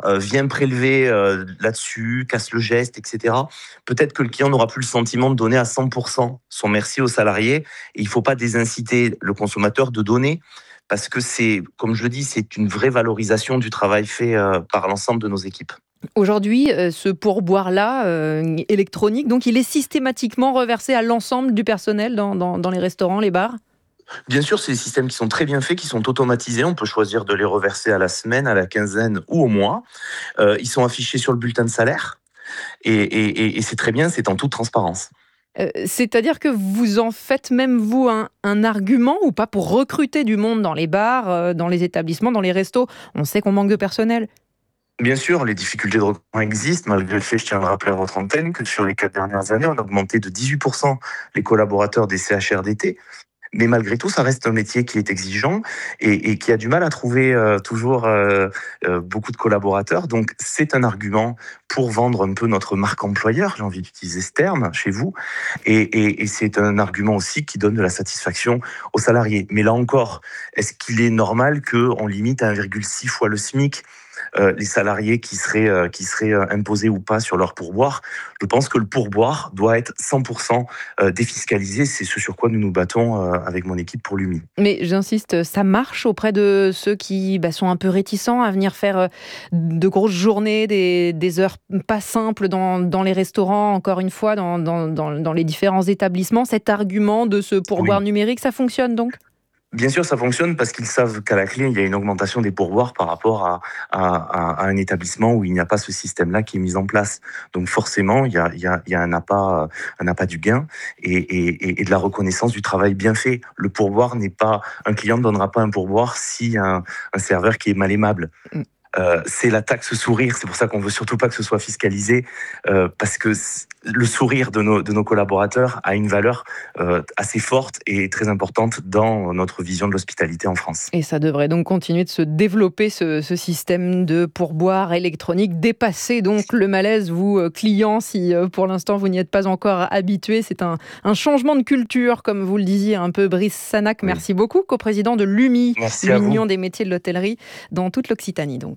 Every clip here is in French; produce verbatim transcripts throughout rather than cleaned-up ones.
euh, vient prélever euh, là-dessus, casse le geste, et cetera, peut-être que le client n'aura plus le sentiment de donner à cent pour cent son merci aux salariés. Et il ne faut pas désinciter le consommateur de donner, parce que c'est, comme je le dis, c'est une vraie valorisation du travail fait euh, par l'ensemble de nos équipes. Aujourd'hui, euh, ce pourboire-là, euh, électronique, donc il est systématiquement reversé à l'ensemble du personnel dans, dans, dans les restaurants, les bars ? Bien sûr, c'est des systèmes qui sont très bien faits, qui sont automatisés. On peut choisir de les reverser à la semaine, à la quinzaine ou au mois. Euh, ils sont affichés sur le bulletin de salaire. Et, et, et c'est très bien, c'est en toute transparence. Euh, c'est-à-dire que vous en faites même, vous, un, un argument ou pas pour recruter du monde dans les bars, euh, dans les établissements, dans les restos ? On sait qu'on manque de personnel. Bien sûr, les difficultés de recrutement existent, malgré le fait, je tiens à le rappeler à votre antenne, que sur les quatre dernières années, on a augmenté de dix-huit pour cent les collaborateurs des C H R D T. Mais malgré tout, ça reste un métier qui est exigeant et, et qui a du mal à trouver euh, toujours euh, euh, beaucoup de collaborateurs. Donc, c'est un argument pour vendre un peu notre marque employeur, j'ai envie d'utiliser ce terme, chez vous. Et, et, et c'est un argument aussi qui donne de la satisfaction aux salariés. Mais là encore, est-ce qu'il est normal qu'on limite à un virgule six fois le SMIC Euh, les salariés qui seraient, euh, qui seraient euh, imposés ou pas sur leur pourboire? Je pense que le pourboire doit être cent pour cent euh, défiscalisé. C'est ce sur quoi nous nous battons euh, avec mon équipe pour l'U M I. Mais j'insiste, ça marche auprès de ceux qui bah, sont un peu réticents à venir faire de grosses journées, des, des heures pas simples dans, dans les restaurants, encore une fois, dans, dans, dans, dans les différents établissements. Cet argument de ce pourboire Oui. numérique, ça fonctionne donc ? Bien sûr, ça fonctionne parce qu'ils savent qu'à la clé, il y a une augmentation des pourboires par rapport à, à, à un établissement où il n'y a pas ce système-là qui est mis en place. Donc forcément, il y a, il y a, il y a un appât, un appât du gain et, et, et de la reconnaissance du travail bien fait. Le pourboire n'est pas... Un client ne donnera pas un pourboire si un, un serveur qui est mal aimable. Mm. Euh, c'est la taxe sourire, c'est pour ça qu'on veut surtout pas que ce soit fiscalisé, euh, parce que le sourire de nos, de nos collaborateurs a une valeur euh, assez forte et très importante dans notre vision de l'hospitalité en France. Et ça devrait donc continuer de se développer, ce, ce système de pourboire électronique, dépasser donc le malaise, vous, euh, clients, si euh, pour l'instant vous n'y êtes pas encore habitués. C'est un, un changement de culture, comme vous le disiez un peu, Brice Sanac. Oui. Merci beaucoup, coprésident de l'U M I, Merci l'Union des métiers de l'hôtellerie, dans toute l'Occitanie donc.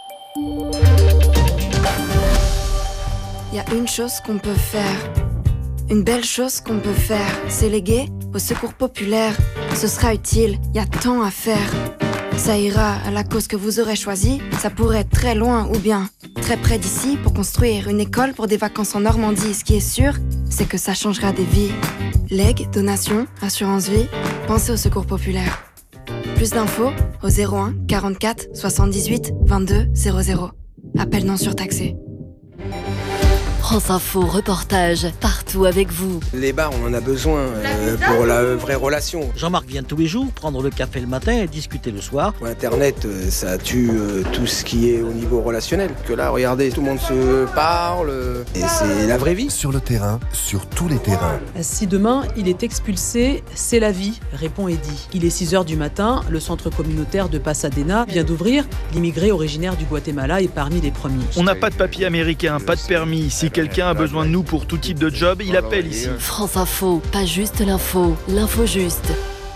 Il y a une chose qu'on peut faire, une belle chose qu'on peut faire, c'est léguer au secours populaire. Ce sera utile, il y a tant à faire. Ça ira à la cause que vous aurez choisie, ça pourrait être très loin ou bien très près d'ici pour construire une école pour des vacances en Normandie. Ce qui est sûr, c'est que ça changera des vies. Legs, donations, assurance vie, pensez au secours populaire. Plus d'infos au zéro un quarante-quatre soixante-dix-huit vingt-deux zéro zéro. Appel non surtaxé. France Info, reportage, partout avec vous. Les bars, on en a besoin euh, pour la vraie relation. Jean-Marc vient tous les jours prendre le café le matin et discuter le soir. Internet, euh, ça tue euh, tout ce qui est au niveau relationnel. Que là, regardez, tout le monde se parle euh, et c'est la vraie vie. Sur le terrain, sur tous les terrains. Si demain, il est expulsé, c'est la vie, répond Eddy. Il est six heures du matin, le centre communautaire de Pasadena vient d'ouvrir. L'immigré originaire du Guatemala est parmi les premiers. On n'a pas de papier américain, pas de permis. Si quelqu'un a besoin de nous pour tout type de job, il appelle ici. France Info, pas juste l'info, l'info juste.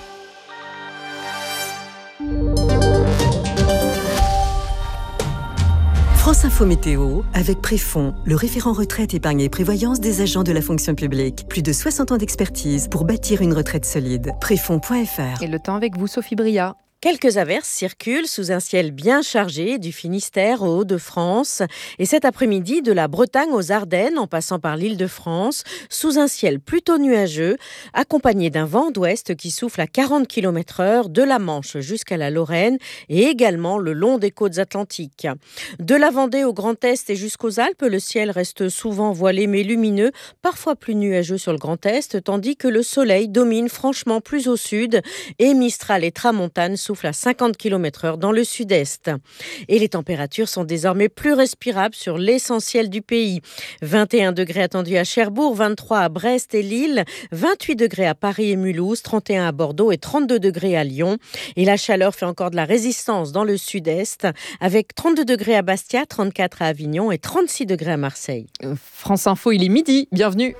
France Info Météo, avec Préfond, le référent retraite, épargne et prévoyance des agents de la fonction publique. Plus de soixante ans d'expertise pour bâtir une retraite solide. Préfond point f r. Et le temps avec vous, Sophie Bria. Quelques averses circulent sous un ciel bien chargé du Finistère aux Hauts-de-France. Et cet après-midi, de la Bretagne aux Ardennes, en passant par l'Île-de-France, sous un ciel plutôt nuageux, accompagné d'un vent d'ouest qui souffle à quarante kilomètres heure de la Manche jusqu'à la Lorraine et également le long des côtes atlantiques. De la Vendée au Grand Est et jusqu'aux Alpes, le ciel reste souvent voilé mais lumineux, parfois plus nuageux sur le Grand Est, tandis que le soleil domine franchement plus au sud et Mistral et Tramontane soufflent à cinquante kilomètres heure dans le sud-est. Et les températures sont désormais plus respirables sur l'essentiel du pays. vingt et un degrés attendus à Cherbourg, vingt-trois à Brest et Lille, vingt-huit degrés à Paris et Mulhouse, trente et un à Bordeaux et trente-deux degrés à Lyon. Et la chaleur fait encore de la résistance dans le sud-est, avec trente-deux degrés à Bastia, trente-quatre à Avignon et trente-six degrés à Marseille. France Info, il est midi, bienvenue.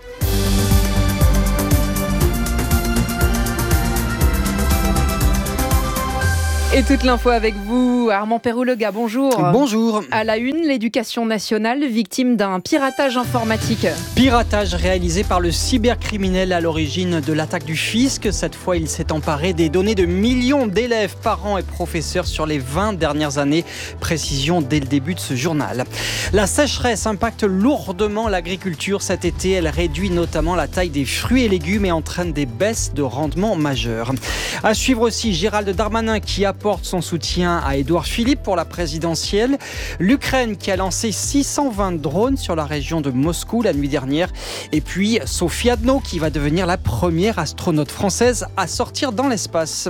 Et toute l'info avec vous, vous. Armand Perroulega, bonjour. Bonjour. À la une, l'éducation nationale victime d'un piratage informatique. Piratage réalisé par le cybercriminel à l'origine de l'attaque du fisc. Cette fois, il s'est emparé des données de millions d'élèves, parents et professeurs sur les vingt dernières années. Précision dès le début de ce journal. La sécheresse impacte lourdement l'agriculture cet été. Elle réduit notamment la taille des fruits et légumes et entraîne des baisses de rendement majeures. À suivre aussi Gérald Darmanin qui apporte son soutien à Édouard Philippe pour la présidentielle. L'Ukraine qui a lancé six cent vingt drones sur la région de Moscou la nuit dernière. Et puis Sophie Adno qui va devenir la première astronaute française à sortir dans l'espace.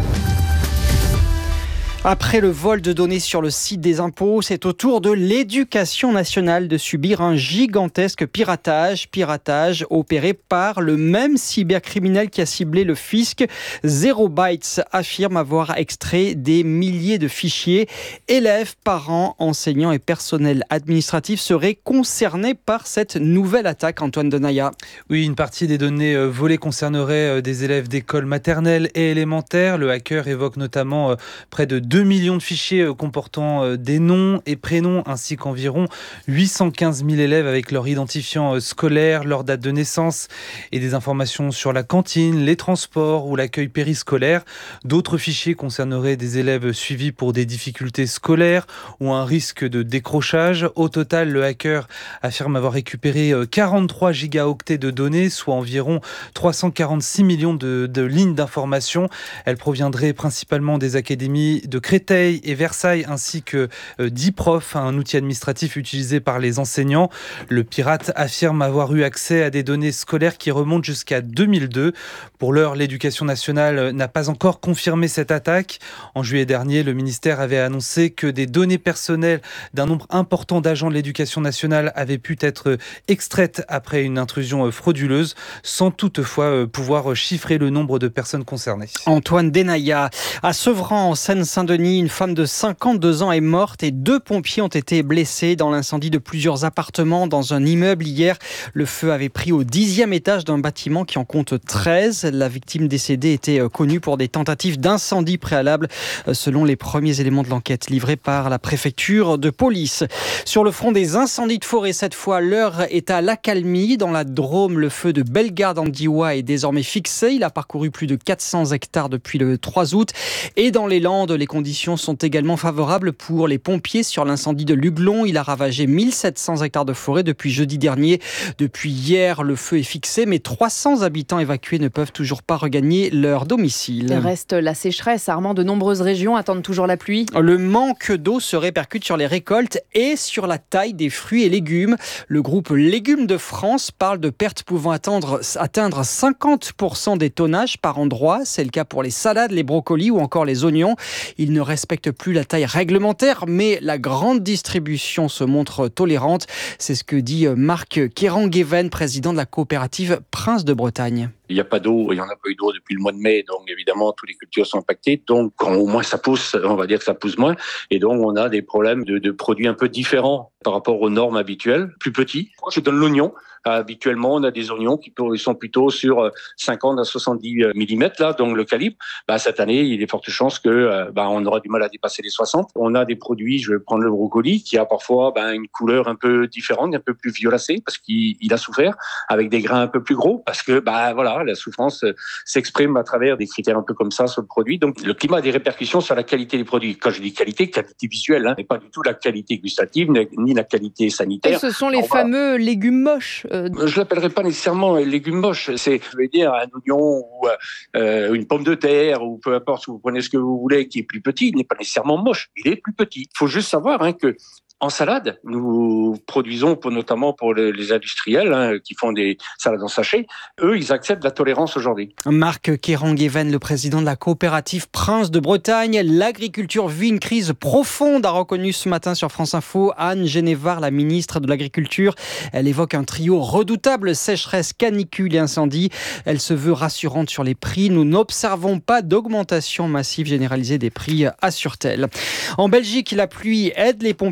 Après le vol de données sur le site des impôts, c'est au tour de l'éducation nationale de subir un gigantesque piratage. Piratage opéré par le même cybercriminel qui a ciblé le fisc. Zero Bytes affirme avoir extrait des milliers de fichiers. Élèves, parents, enseignants et personnel administratif seraient concernés par cette nouvelle attaque. Antoine Denaya. Oui, une partie des données volées concernerait des élèves d'école maternelle et élémentaire. Le hacker évoque notamment près de deux millions de fichiers comportant des noms et prénoms ainsi qu'environ huit cent quinze mille élèves avec leur identifiant scolaire, leur date de naissance et des informations sur la cantine, les transports ou l'accueil périscolaire. D'autres fichiers concerneraient des élèves suivis pour des difficultés scolaires ou un risque de décrochage. Au total, le hacker affirme avoir récupéré quarante-trois gigaoctets de données, soit environ trois cent quarante-six millions de, de lignes d'informations. Elles proviendraient principalement des académies de Créteil et Versailles ainsi que euh, d'e-prof, un outil administratif utilisé par les enseignants. Le pirate affirme avoir eu accès à des données scolaires qui remontent jusqu'à deux mille deux. Pour l'heure, l'éducation nationale n'a pas encore confirmé cette attaque. En juillet dernier, le ministère avait annoncé que des données personnelles d'un nombre important d'agents de l'éducation nationale avaient pu être extraites après une intrusion frauduleuse, sans toutefois pouvoir chiffrer le nombre de personnes concernées. Antoine Denaya. À Sevran, en Seine-Saint-Denis, une femme de cinquante-deux ans est morte et deux pompiers ont été blessés dans l'incendie de plusieurs appartements dans un immeuble hier. Le feu avait pris au dixième étage d'un bâtiment qui en compte treize. La victime décédée était connue pour des tentatives d'incendie préalables, selon les premiers éléments de l'enquête livrés par la préfecture de police. Sur le front des incendies de forêt, cette fois, l'heure est à l'accalmie. Dans la Drôme, le feu de Bellegarde en Diois est désormais fixé. Il a parcouru plus de quatre cents hectares depuis le trois août. Et dans les Landes, les conditions sont également favorables pour les pompiers sur l'incendie de Luglon. Il a ravagé mille sept cents hectares de forêt depuis jeudi dernier. Depuis hier, le feu est fixé, mais trois cents habitants évacués ne peuvent toujours pas regagner leur domicile. Il reste la sécheresse. Armand, de nombreuses régions attendent toujours la pluie. Le manque d'eau se répercute sur les récoltes et sur la taille des fruits et légumes. Le groupe Légumes de France parle de pertes pouvant atteindre, atteindre cinquante pour cent des tonnages par endroit. C'est le cas pour les salades, les brocolis ou encore les oignons. Il ne respecte plus la taille réglementaire, mais la grande distribution se montre tolérante. C'est ce que dit Marc Kerangueven, président de la coopérative Prince de Bretagne. Il n'y a pas d'eau, il n'y en a pas eu d'eau depuis le mois de mai, donc évidemment, toutes les cultures sont impactées. Donc, quand au moins ça pousse, on va dire que ça pousse moins. Et donc, on a des problèmes de, de produits un peu différents par rapport aux normes habituelles, plus petits. Je donne l'oignon. Habituellement, on a des oignons qui sont plutôt sur cinquante à soixante-dix millimètres, là, donc le calibre. Bah, cette année, il y a des fortes chances que bah, on aura du mal à dépasser les soixante. On a des produits, je vais prendre le brocoli, qui a parfois bah, une couleur un peu différente, un peu plus violacée, parce qu'il il a souffert, avec des grains un peu plus gros, parce que bah voilà, la souffrance s'exprime à travers des critères un peu comme ça sur le produit. Donc, le climat a des répercussions sur la qualité des produits. Quand je dis qualité, qualité visuelle, hein, mais pas du tout la qualité gustative, ni la qualité sanitaire. Et ce sont les Alors, fameux voilà. légumes moches. Euh... Je l'appellerais pas nécessairement légumes moches. C'est, je vais dire, un oignon ou euh, une pomme de terre ou peu importe, vous prenez ce que vous voulez, qui est plus petit, il n'est pas nécessairement moche. Il est plus petit. Il faut juste savoir hein, que en salade, nous produisons pour, notamment pour les, les industriels hein, qui font des salades en sachet. Eux, ils acceptent la tolérance aujourd'hui. Marc Kerangueven, le président de la coopérative Prince de Bretagne. L'agriculture vit une crise profonde, a reconnu ce matin sur France Info Anne Genevard, la ministre de l'Agriculture. Elle évoque un trio redoutable, sécheresse, canicule et incendie. Elle se veut rassurante sur les prix. Nous n'observons pas d'augmentation massive généralisée des prix, assure-t-elle. En Belgique, la pluie aide les pompiers qui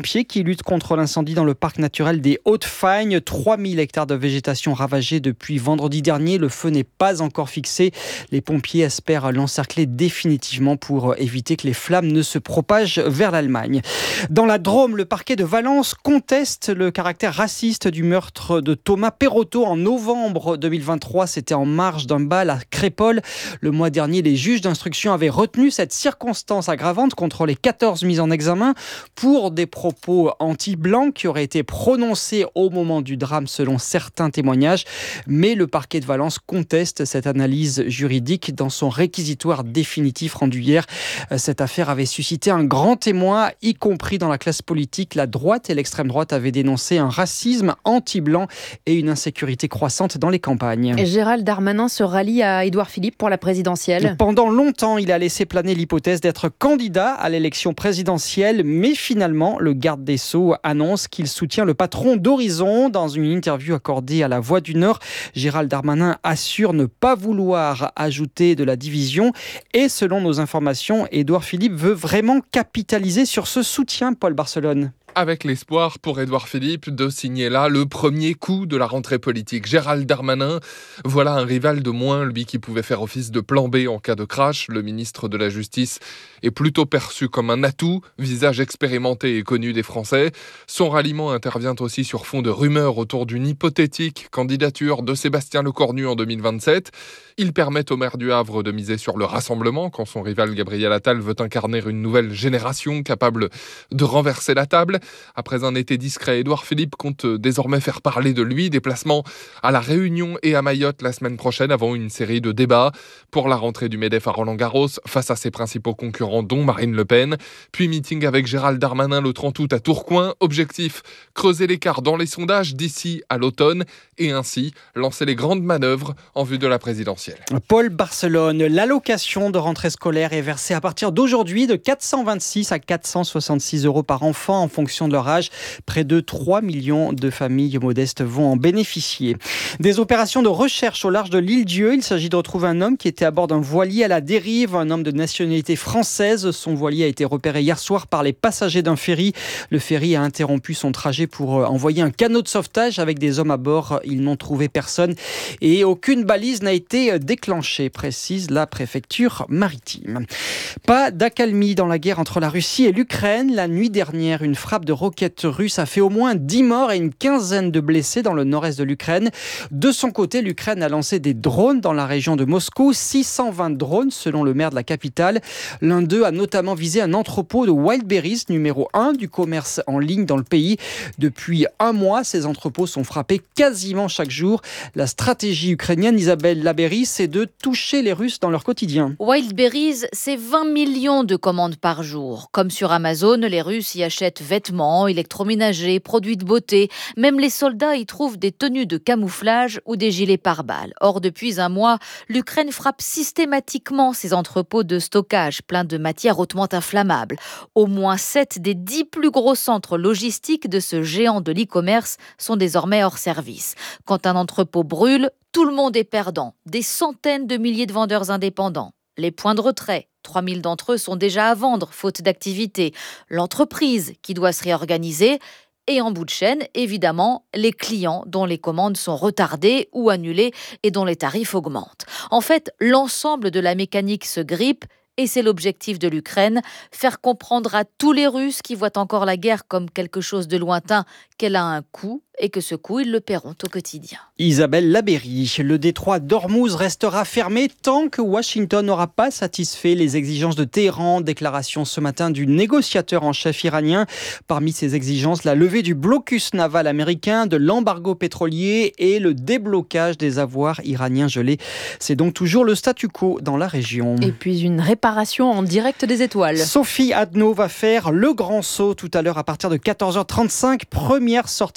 qui lutte contre l'incendie dans le parc naturel des Hautes-Fagnes. trois mille hectares de végétation ravagés depuis vendredi dernier. Le feu n'est pas encore fixé. Les pompiers espèrent l'encercler définitivement pour éviter que les flammes ne se propagent vers l'Allemagne. Dans la Drôme, le parquet de Valence conteste le caractère raciste du meurtre de Thomas Perrotto en novembre deux mille vingt-trois. C'était en marge d'un bal à Crépol. Le mois dernier, les juges d'instruction avaient retenu cette circonstance aggravante contre les quatorze mises en examen pour des propos anti-blancs qui auraient été prononcés au moment du drame selon certains témoignages. Mais le parquet de Valence conteste cette analyse juridique dans son réquisitoire définitif rendu hier. Cette affaire avait suscité un grand témoin, y compris dans la classe politique. La droite et l'extrême droite avaient dénoncé un racisme anti-blanc et une insécurité croissante dans les campagnes. Et Gérald Darmanin se rallie à Édouard Philippe pour la présidentielle. Pendant longtemps, il a laissé planer l'hypothèse d'être candidat à l'élection présidentielle, mais finalement, le garde des Sceaux annonce qu'il soutient le patron d'Horizon. Dans une interview accordée à La Voix du Nord, Gérald Darmanin assure ne pas vouloir ajouter de la division. Et selon nos informations, Édouard Philippe veut vraiment capitaliser sur ce soutien, Paul Barcelone. Avec l'espoir pour Édouard Philippe de signer là le premier coup de la rentrée politique. Gérald Darmanin, voilà un rival de moins, lui qui pouvait faire office de plan B en cas de crash. Le ministre de la Justice est plutôt perçu comme un atout, visage expérimenté et connu des Français. Son ralliement intervient aussi sur fond de rumeurs autour d'une hypothétique candidature de Sébastien Lecornu en deux mille vingt-sept. Il permet au maire du Havre de miser sur le rassemblement quand son rival Gabriel Attal veut incarner une nouvelle génération capable de renverser la table. Après un été discret, Édouard Philippe compte désormais faire parler de lui. Déplacement à La Réunion et à Mayotte la semaine prochaine avant une série de débats pour la rentrée du MEDEF à Roland-Garros face à ses principaux concurrents dont Marine Le Pen. Puis meeting avec Gérald Darmanin le trente août à Tourcoing. Objectif, creuser l'écart dans les sondages d'ici à l'automne et ainsi lancer les grandes manœuvres en vue de la présidentielle. Paul Barcelone, l'allocation de rentrée scolaire est versée à partir d'aujourd'hui de quatre cent vingt-six à quatre cent soixante-six euros par enfant en fonction de leur âge. Près de trois millions de familles modestes vont en bénéficier. Des opérations de recherche au large de l'île Dieu. Il s'agit de retrouver un homme qui était à bord d'un voilier à la dérive, un homme de nationalité française. Son voilier a été repéré hier soir par les passagers d'un ferry. Le ferry a interrompu son trajet pour envoyer un canot de sauvetage avec des hommes à bord. Ils n'ont trouvé personne et aucune balise n'a été déclenchée, précise la préfecture maritime. Pas d'accalmie dans la guerre entre la Russie et l'Ukraine. La nuit dernière, une frappe de roquettes russes a fait au moins dix morts et une quinzaine de blessés dans le nord-est de l'Ukraine. De son côté, l'Ukraine a lancé des drones dans la région de Moscou, six cent vingt drones selon le maire de la capitale. L'un d'eux a notamment visé un entrepôt de Wildberries, numéro un du commerce en ligne dans le pays. Depuis un mois, ces entrepôts sont frappés quasiment chaque jour. La stratégie ukrainienne, Isabelle Labéry, c'est de toucher les Russes dans leur quotidien. Wildberries, c'est vingt millions de commandes par jour. Comme sur Amazon, les Russes y achètent vêtements, électroménagers, produits de beauté. Même les soldats y trouvent des tenues de camouflage ou des gilets pare-balles. Or, depuis un mois, l'Ukraine frappe systématiquement ces entrepôts de stockage pleins de matières hautement inflammables. Au moins sept des dix plus gros centres logistiques de ce géant de l'e-commerce sont désormais hors service. Quand un entrepôt brûle, tout le monde est perdant. Des centaines de milliers de vendeurs indépendants. Les points de retrait, trois mille d'entre eux sont déjà à vendre, faute d'activité. L'entreprise qui doit se réorganiser. Et en bout de chaîne, évidemment, les clients dont les commandes sont retardées ou annulées et dont les tarifs augmentent. En fait, l'ensemble de la mécanique se grippe. Et c'est l'objectif de l'Ukraine, faire comprendre à tous les Russes qui voient encore la guerre comme quelque chose de lointain qu'elle a un coût et que ce coût, ils le paieront au quotidien. Isabelle Labéry, le détroit d'Ormuz restera fermé tant que Washington n'aura pas satisfait les exigences de Téhéran. Déclaration ce matin du négociateur en chef iranien. Parmi ces exigences, la levée du blocus naval américain, de l'embargo pétrolier et le déblocage des avoirs iraniens gelés. C'est donc toujours le statu quo dans la région. Et puis une réparation en direct des étoiles. Sophie Adno va faire le grand saut tout à l'heure à partir de quatorze heures trente-cinq. Première sortie dans l'espace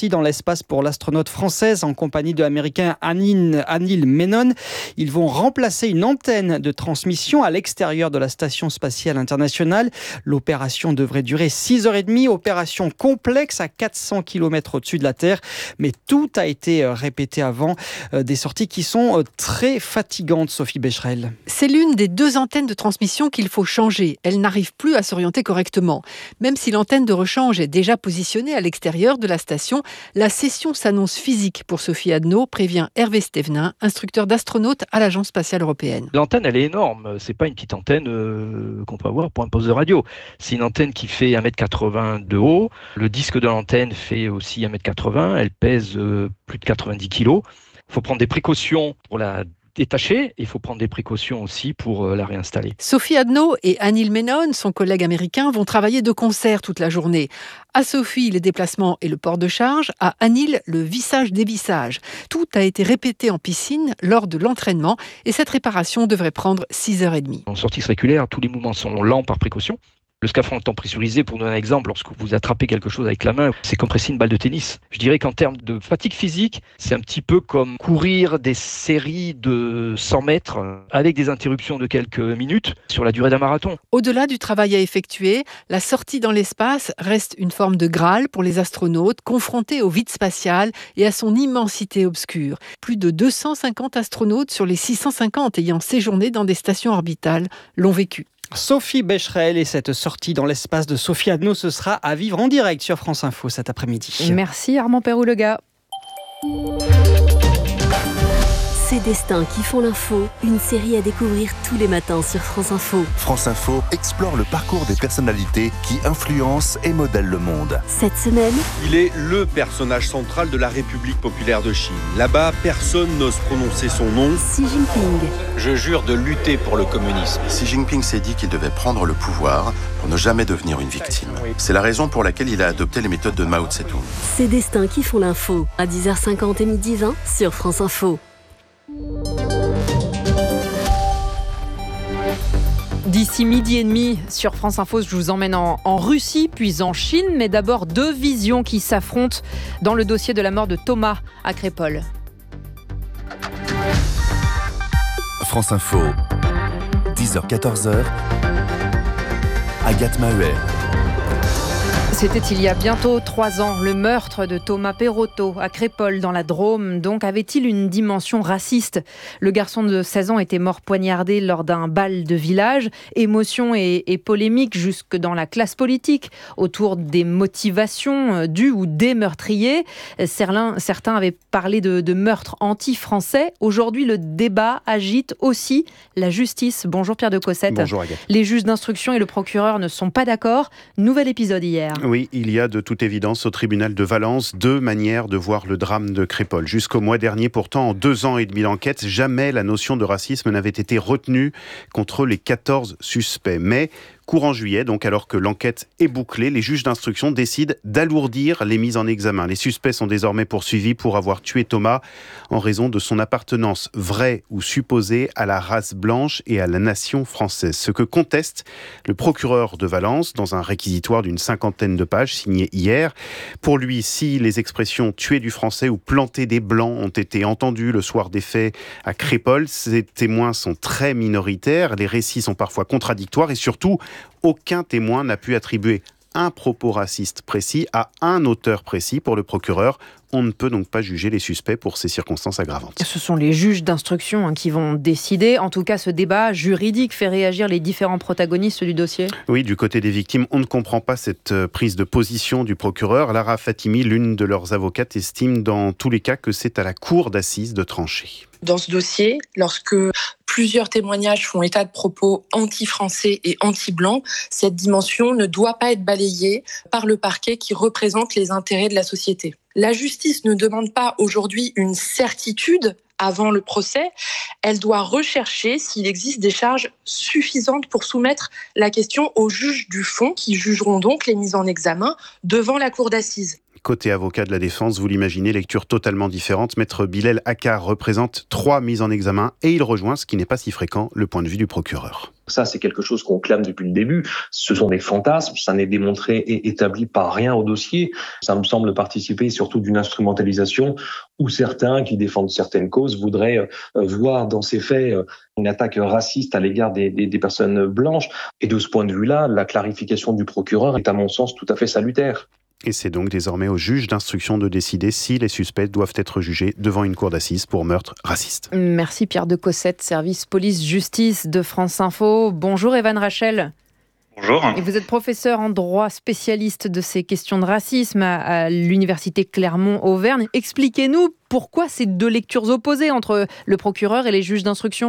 l'espace pour l'astronaute française en compagnie de l'américain Anil, Anil Menon. Ils vont remplacer une antenne de transmission à l'extérieur de la station spatiale internationale. L'opération devrait durer six heures trente, opération complexe à quatre cents kilomètres au-dessus de la Terre, mais tout a été répété avant, des sorties qui sont très fatigantes, Sophie Becherel. C'est l'une des deux antennes de transmission qu'il faut changer. Elle n'arrive plus à s'orienter correctement. Même si l'antenne de rechange est déjà positionnée à l'extérieur de la station, la session s'annonce physique pour Sophie Adno, prévient Hervé Stévenin, instructeur d'astronautes à l'Agence spatiale européenne. L'antenne, elle est énorme. C'est pas une petite antenne euh, qu'on peut avoir pour un poste de radio. C'est une antenne qui fait un mètre quatre-vingts de haut. Le disque de l'antenne fait aussi un mètre quatre-vingts. Elle pèse euh, plus de quatre-vingt-dix kilos. Il faut prendre des précautions pour la détacher. Il faut prendre des précautions aussi pour euh, la réinstaller. Sophie Adno et Anil Menon, son collègue américain, vont travailler de concert toute la journée. À Sophie, les déplacements et le port de charge. À Anil, le vissage-dévissage. Tout a été répété en piscine lors de l'entraînement et cette réparation devrait prendre six heures trente. En sortie circulaire, tous les mouvements sont lents par précaution. Le scaphandre étant pressurisé, pour donner un exemple, lorsque vous attrapez quelque chose avec la main, c'est comme presser une balle de tennis. Je dirais qu'en termes de fatigue physique, c'est un petit peu comme courir des séries de cent mètres avec des interruptions de quelques minutes sur la durée d'un marathon. Au-delà du travail à effectuer, la sortie dans l'espace reste une forme de Graal pour les astronautes confrontés au vide spatial et à son immensité obscure. Plus de deux cent cinquante astronautes sur les six cent cinquante ayant séjourné dans des stations orbitales l'ont vécu. Sophie Becherel et cette sortie dans l'espace de Sophie Adno, ce sera à vivre en direct sur France Info cet après-midi. Merci Armand Perrou-Lega. Ces destins qui font l'info, une série à découvrir tous les matins sur France Info. France Info explore le parcours des personnalités qui influencent et modèlent le monde. Cette semaine, il est le personnage central de la République populaire de Chine. Là-bas, personne n'ose prononcer son nom. Xi Jinping. Je jure de lutter pour le communisme. Xi Jinping s'est dit qu'il devait prendre le pouvoir pour ne jamais devenir une victime. C'est la raison pour laquelle il a adopté les méthodes de Mao Tse-tung. Ces destins qui font l'info, à dix heures cinquante et midi vingt sur France Info. D'ici midi et demi sur France Info, je vous emmène en, en Russie, puis en Chine, mais d'abord deux visions qui s'affrontent dans le dossier de la mort de Thomas à Crépol. France Info, dix heures quatorze, Agathe Maheuer. C'était il y a bientôt trois ans, le meurtre de Thomas Perotto à Crépol dans la Drôme. Donc avait-il une dimension raciste ? Le garçon de seize ans était mort poignardé lors d'un bal de village. Émotion et, et polémique jusque dans la classe politique autour des motivations du ou des meurtriers. Certains, certains avaient parlé de, de meurtre anti-français. Aujourd'hui, le débat agite aussi la justice. Bonjour Pierre de Cossette. Bonjour Agathe. Les juges d'instruction et le procureur ne sont pas d'accord. Nouvel épisode hier. Oui, il y a de toute évidence au tribunal de Valence deux manières de voir le drame de Crépol. Jusqu'au mois dernier, pourtant, en deux ans et demi d'enquête, jamais la notion de racisme n'avait été retenue contre les quatorze suspects. Mais courant juillet, donc alors que l'enquête est bouclée, les juges d'instruction décident d'alourdir les mises en examen. Les suspects sont désormais poursuivis pour avoir tué Thomas en raison de son appartenance vraie ou supposée à la race blanche et à la nation française. Ce que conteste le procureur de Valence dans un réquisitoire d'une cinquantaine de pages signé hier. Pour lui, si les expressions « tuer du français » ou « planter des blancs » ont été entendues le soir des faits à Crépol, ces témoins sont très minoritaires, les récits sont parfois contradictoires et surtout, aucun témoin n'a pu attribuer un propos raciste précis à un auteur précis. Pour le procureur, on ne peut donc pas juger les suspects pour ces circonstances aggravantes. Ce sont les juges d'instruction hein, qui vont décider. En tout cas, ce débat juridique fait réagir les différents protagonistes du dossier. Oui, du côté des victimes, on ne comprend pas cette prise de position du procureur. Lara Fatimi, l'une de leurs avocates, estime dans tous les cas que c'est à la cour d'assises de trancher. Dans ce dossier, lorsque plusieurs témoignages font état de propos anti-français et anti-blancs, cette dimension ne doit pas être balayée par le parquet qui représente les intérêts de la société. La justice ne demande pas aujourd'hui une certitude avant le procès, elle doit rechercher s'il existe des charges suffisantes pour soumettre la question aux juges du fond qui jugeront donc les mises en examen devant la cour d'assises. Côté avocat de la défense, vous l'imaginez, lecture totalement différente. Maître Bilal Akkar représente trois mises en examen et il rejoint, ce qui n'est pas si fréquent, le point de vue du procureur. Ça, c'est quelque chose qu'on clame depuis le début. Ce sont des fantasmes, ça n'est démontré et établi par rien au dossier. Ça me semble participer surtout d'une instrumentalisation où certains qui défendent certaines causes voudraient voir dans ces faits une attaque raciste à l'égard des, des, des personnes blanches. Et de ce point de vue-là, la clarification du procureur est à mon sens tout à fait salutaire. Et c'est donc désormais au juge d'instruction de décider si les suspects doivent être jugés devant une cour d'assises pour meurtre raciste. Merci Pierre de Cossette, service police-justice de France Info. Bonjour Evan Rachel. Bonjour. Et vous êtes professeur en droit, spécialiste de ces questions de racisme à, à l'université Clermont-Auvergne. Expliquez-nous pourquoi ces deux lectures opposées entre le procureur et les juges d'instruction.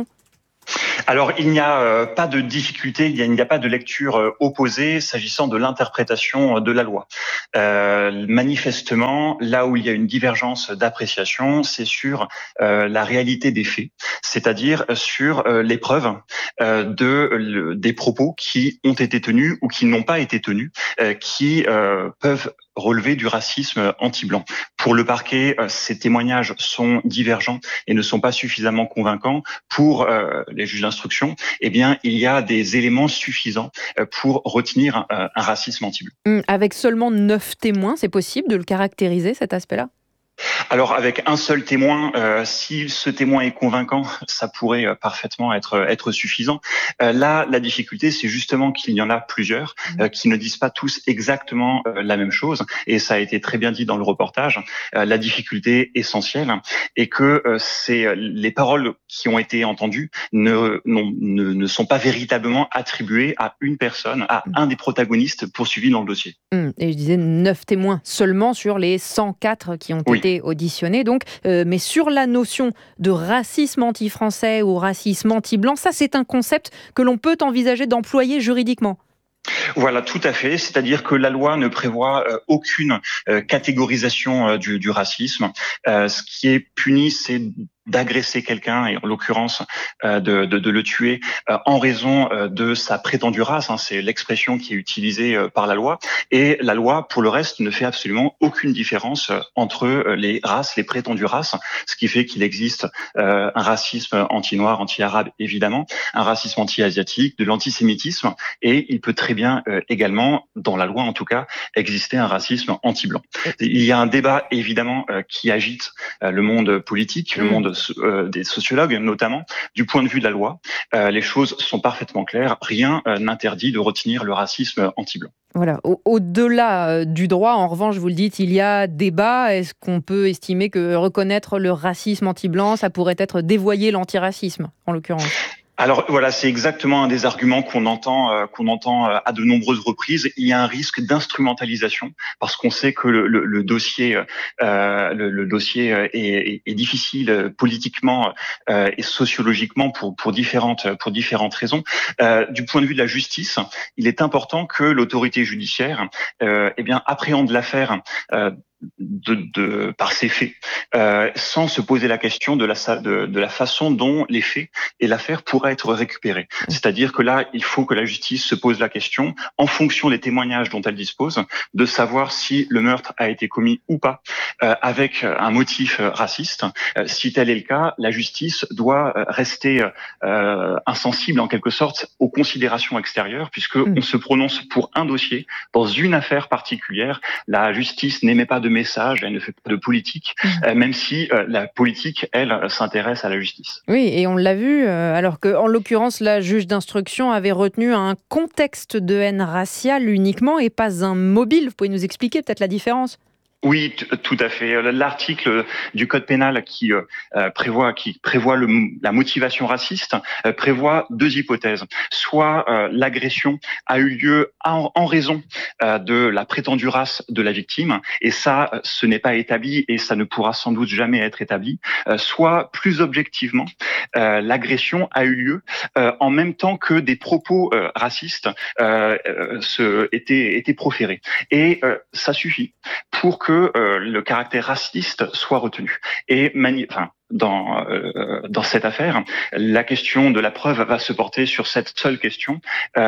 Alors, il n'y a euh, pas de difficulté, il n'y a, il n'y a pas de lecture euh, opposée s'agissant de l'interprétation euh, de la loi. Euh, manifestement, là où il y a une divergence d'appréciation, c'est sur euh, la réalité des faits, c'est-à-dire sur euh, les preuves euh, de, le, des propos qui ont été tenus ou qui n'ont pas été tenus, euh, qui euh, peuvent relever du racisme anti-blanc. Pour le parquet, euh, ces témoignages sont divergents et ne sont pas suffisamment convaincants. Pour euh, les juges d'instruction, eh bien, il y a des éléments suffisants euh, pour retenir euh, un racisme anti-blanc. Avec seulement neuf témoins, c'est possible de le caractériser, cet aspect-là ? Alors, avec un seul témoin, euh, si ce témoin est convaincant, ça pourrait euh, parfaitement être être suffisant. Euh, là, la difficulté, c'est justement qu'il y en a plusieurs euh, qui ne disent pas tous exactement euh, la même chose. Et ça a été très bien dit dans le reportage. Euh, la difficulté essentielle est que euh, c'est les paroles qui ont été entendues ne, non, ne ne sont pas véritablement attribuées à une personne, à un des protagonistes poursuivis dans le dossier. Et je disais neuf témoins seulement sur les cent quatre qui ont Oui. été auditionnés, donc, euh, mais sur la notion de racisme anti-français ou racisme anti-blanc, ça c'est un concept que l'on peut envisager d'employer juridiquement. Voilà, tout à fait. C'est-à-dire que la loi ne prévoit euh, aucune euh, catégorisation euh, du, du racisme. Euh, ce qui est puni, c'est d'agresser quelqu'un, et en l'occurrence euh, de, de, de le tuer euh, en raison euh, de sa prétendue race. Hein, c'est l'expression qui est utilisée euh, par la loi. Et la loi, pour le reste, ne fait absolument aucune différence euh, entre euh, les races, les prétendues races, ce qui fait qu'il existe euh, un racisme anti-noir, anti-arabe, évidemment, un racisme anti-asiatique, de l'antisémitisme, et il peut très bien euh, également, dans la loi en tout cas, exister un racisme anti-blanc. Il y a un débat, évidemment, euh, qui agite euh, le monde politique, le monde Euh, des sociologues notamment, du point de vue de la loi. Euh, les choses sont parfaitement claires. Rien euh, n'interdit de retenir le racisme anti-blanc. Voilà. Au- au-delà euh, du droit, en revanche, vous le dites, il y a débat. Est-ce qu'on peut estimer que reconnaître le racisme anti-blanc, ça pourrait être dévoyer l'antiracisme, en l'occurrence ? Alors voilà, c'est exactement un des arguments qu'on entend, euh, qu'on entend euh, à de nombreuses reprises. Il y a un risque d'instrumentalisation parce qu'on sait que le, le, le dossier, euh, le, le dossier est, est, est difficile politiquement euh, et sociologiquement pour pour différentes pour différentes raisons. Euh, du point de vue de la justice, il est important que l'autorité judiciaire, euh, eh bien, appréhende l'affaire. Euh, De, de, par ces faits, euh, sans se poser la question de la, de, de la façon dont les faits et l'affaire pourraient être récupérés. C'est-à-dire que là, il faut que la justice se pose la question, en fonction des témoignages dont elle dispose, de savoir si le meurtre a été commis ou pas, euh, avec un motif raciste. Euh, si tel est le cas, la justice doit rester euh, insensible, en quelque sorte, aux considérations extérieures, puisque on se prononce pour un dossier, dans une affaire particulière. La justice n'émet pas de message, elle ne fait pas de politique, euh, même si euh, la politique, elle, s'intéresse à la justice. Oui, et on l'a vu, euh, alors qu'en l'occurrence, la juge d'instruction avait retenu un contexte de haine raciale uniquement et pas un mobile. Vous pouvez nous expliquer peut-être la différence ? Oui, t- tout à fait. L'article du code pénal qui euh, prévoit qui prévoit le, la motivation raciste euh, prévoit deux hypothèses. Soit euh, l'agression a eu lieu en, en raison euh, de la prétendue race de la victime, et ça, ce n'est pas établi et ça ne pourra sans doute jamais être établi. Euh, soit, plus objectivement, euh, l'agression a eu lieu euh, en même temps que des propos euh, racistes euh, euh, se, étaient, étaient proférés. Et euh, ça suffit pour que que euh, le caractère raciste soit retenu. Et mani- enfin, dans euh, dans cette affaire, la question de la preuve va se porter sur cette seule question. Euh,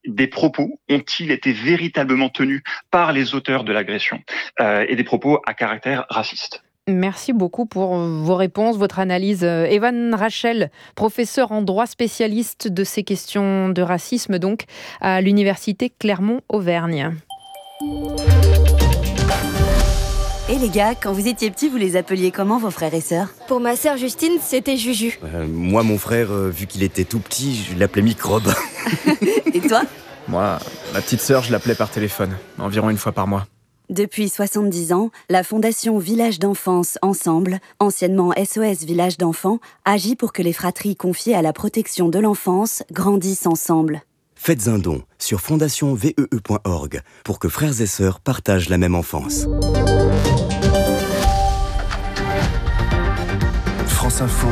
des propos ont-ils été véritablement tenus par les auteurs de l'agression euh, et des propos à caractère raciste. Merci beaucoup pour vos réponses, votre analyse. Evan Rachel, professeur en droit spécialiste de ces questions de racisme, donc à l'université Clermont-Auvergne. Et les gars, quand vous étiez petits, vous les appeliez comment vos frères et sœurs ? Pour ma sœur Justine, c'était Juju. Euh, moi, mon frère, euh, vu qu'il était tout petit, je l'appelais Microbe. Et toi ? Moi, ma petite sœur, je l'appelais par téléphone, environ une fois par mois. Depuis soixante-dix ans, la Fondation Village d'Enfance Ensemble, anciennement S O S Village d'Enfants, agit pour que les fratries confiées à la protection de l'enfance grandissent ensemble. Faites un don sur fondation v e e point org pour que frères et sœurs partagent la même enfance. France Info,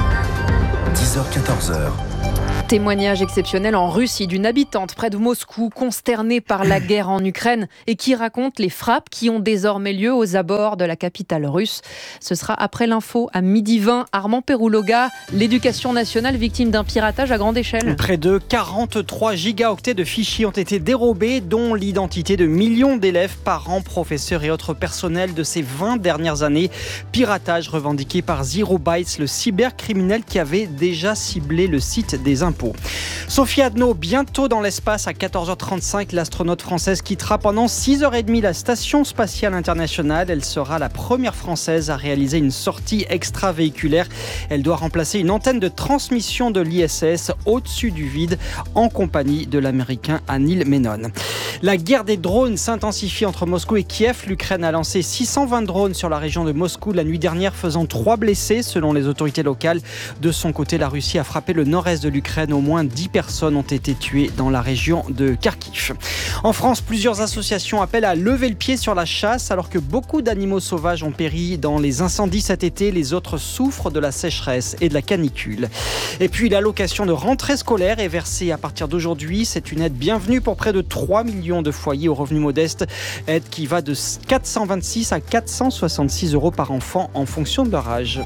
dix heures quatorze heures. Témoignage exceptionnel en Russie d'une habitante près de Moscou, consternée par la guerre en Ukraine et qui raconte les frappes qui ont désormais lieu aux abords de la capitale russe. Ce sera après l'info à midi vingt. Armand Perouloga, l'éducation nationale victime d'un piratage à grande échelle. Près de quarante-trois gigaoctets de fichiers ont été dérobés, dont l'identité de millions d'élèves, parents, professeurs et autres personnels de ces vingt dernières années. Piratage revendiqué par Zero Bytes, le cybercriminel qui avait déjà ciblé le site des impôts. Sophie Adno, bientôt dans l'espace à quatorze heures trente-cinq, l'astronaute française quittera pendant six heures trente la Station Spatiale Internationale. Elle sera la première française à réaliser une sortie extravéhiculaire. Elle doit remplacer une antenne de transmission de l'I S S au-dessus du vide en compagnie de l'américain Anil Menon. La guerre des drones s'intensifie entre Moscou et Kiev. L'Ukraine a lancé six cent vingt drones sur la région de Moscou la nuit dernière, faisant trois blessés selon les autorités locales. De son côté, la Russie a frappé le nord-est de l'Ukraine. Au moins dix personnes ont été tuées dans la région de Kharkiv. En France, plusieurs associations appellent à lever le pied sur la chasse. Alors que beaucoup d'animaux sauvages ont péri dans les incendies cet été, les autres souffrent de la sécheresse et de la canicule. Et puis l'allocation de rentrée scolaire est versée à partir d'aujourd'hui. C'est une aide bienvenue pour près de trois millions de foyers aux revenus modestes. Aide qui va de quatre cent vingt-six à quatre cent soixante-six euros par enfant en fonction de leur âge.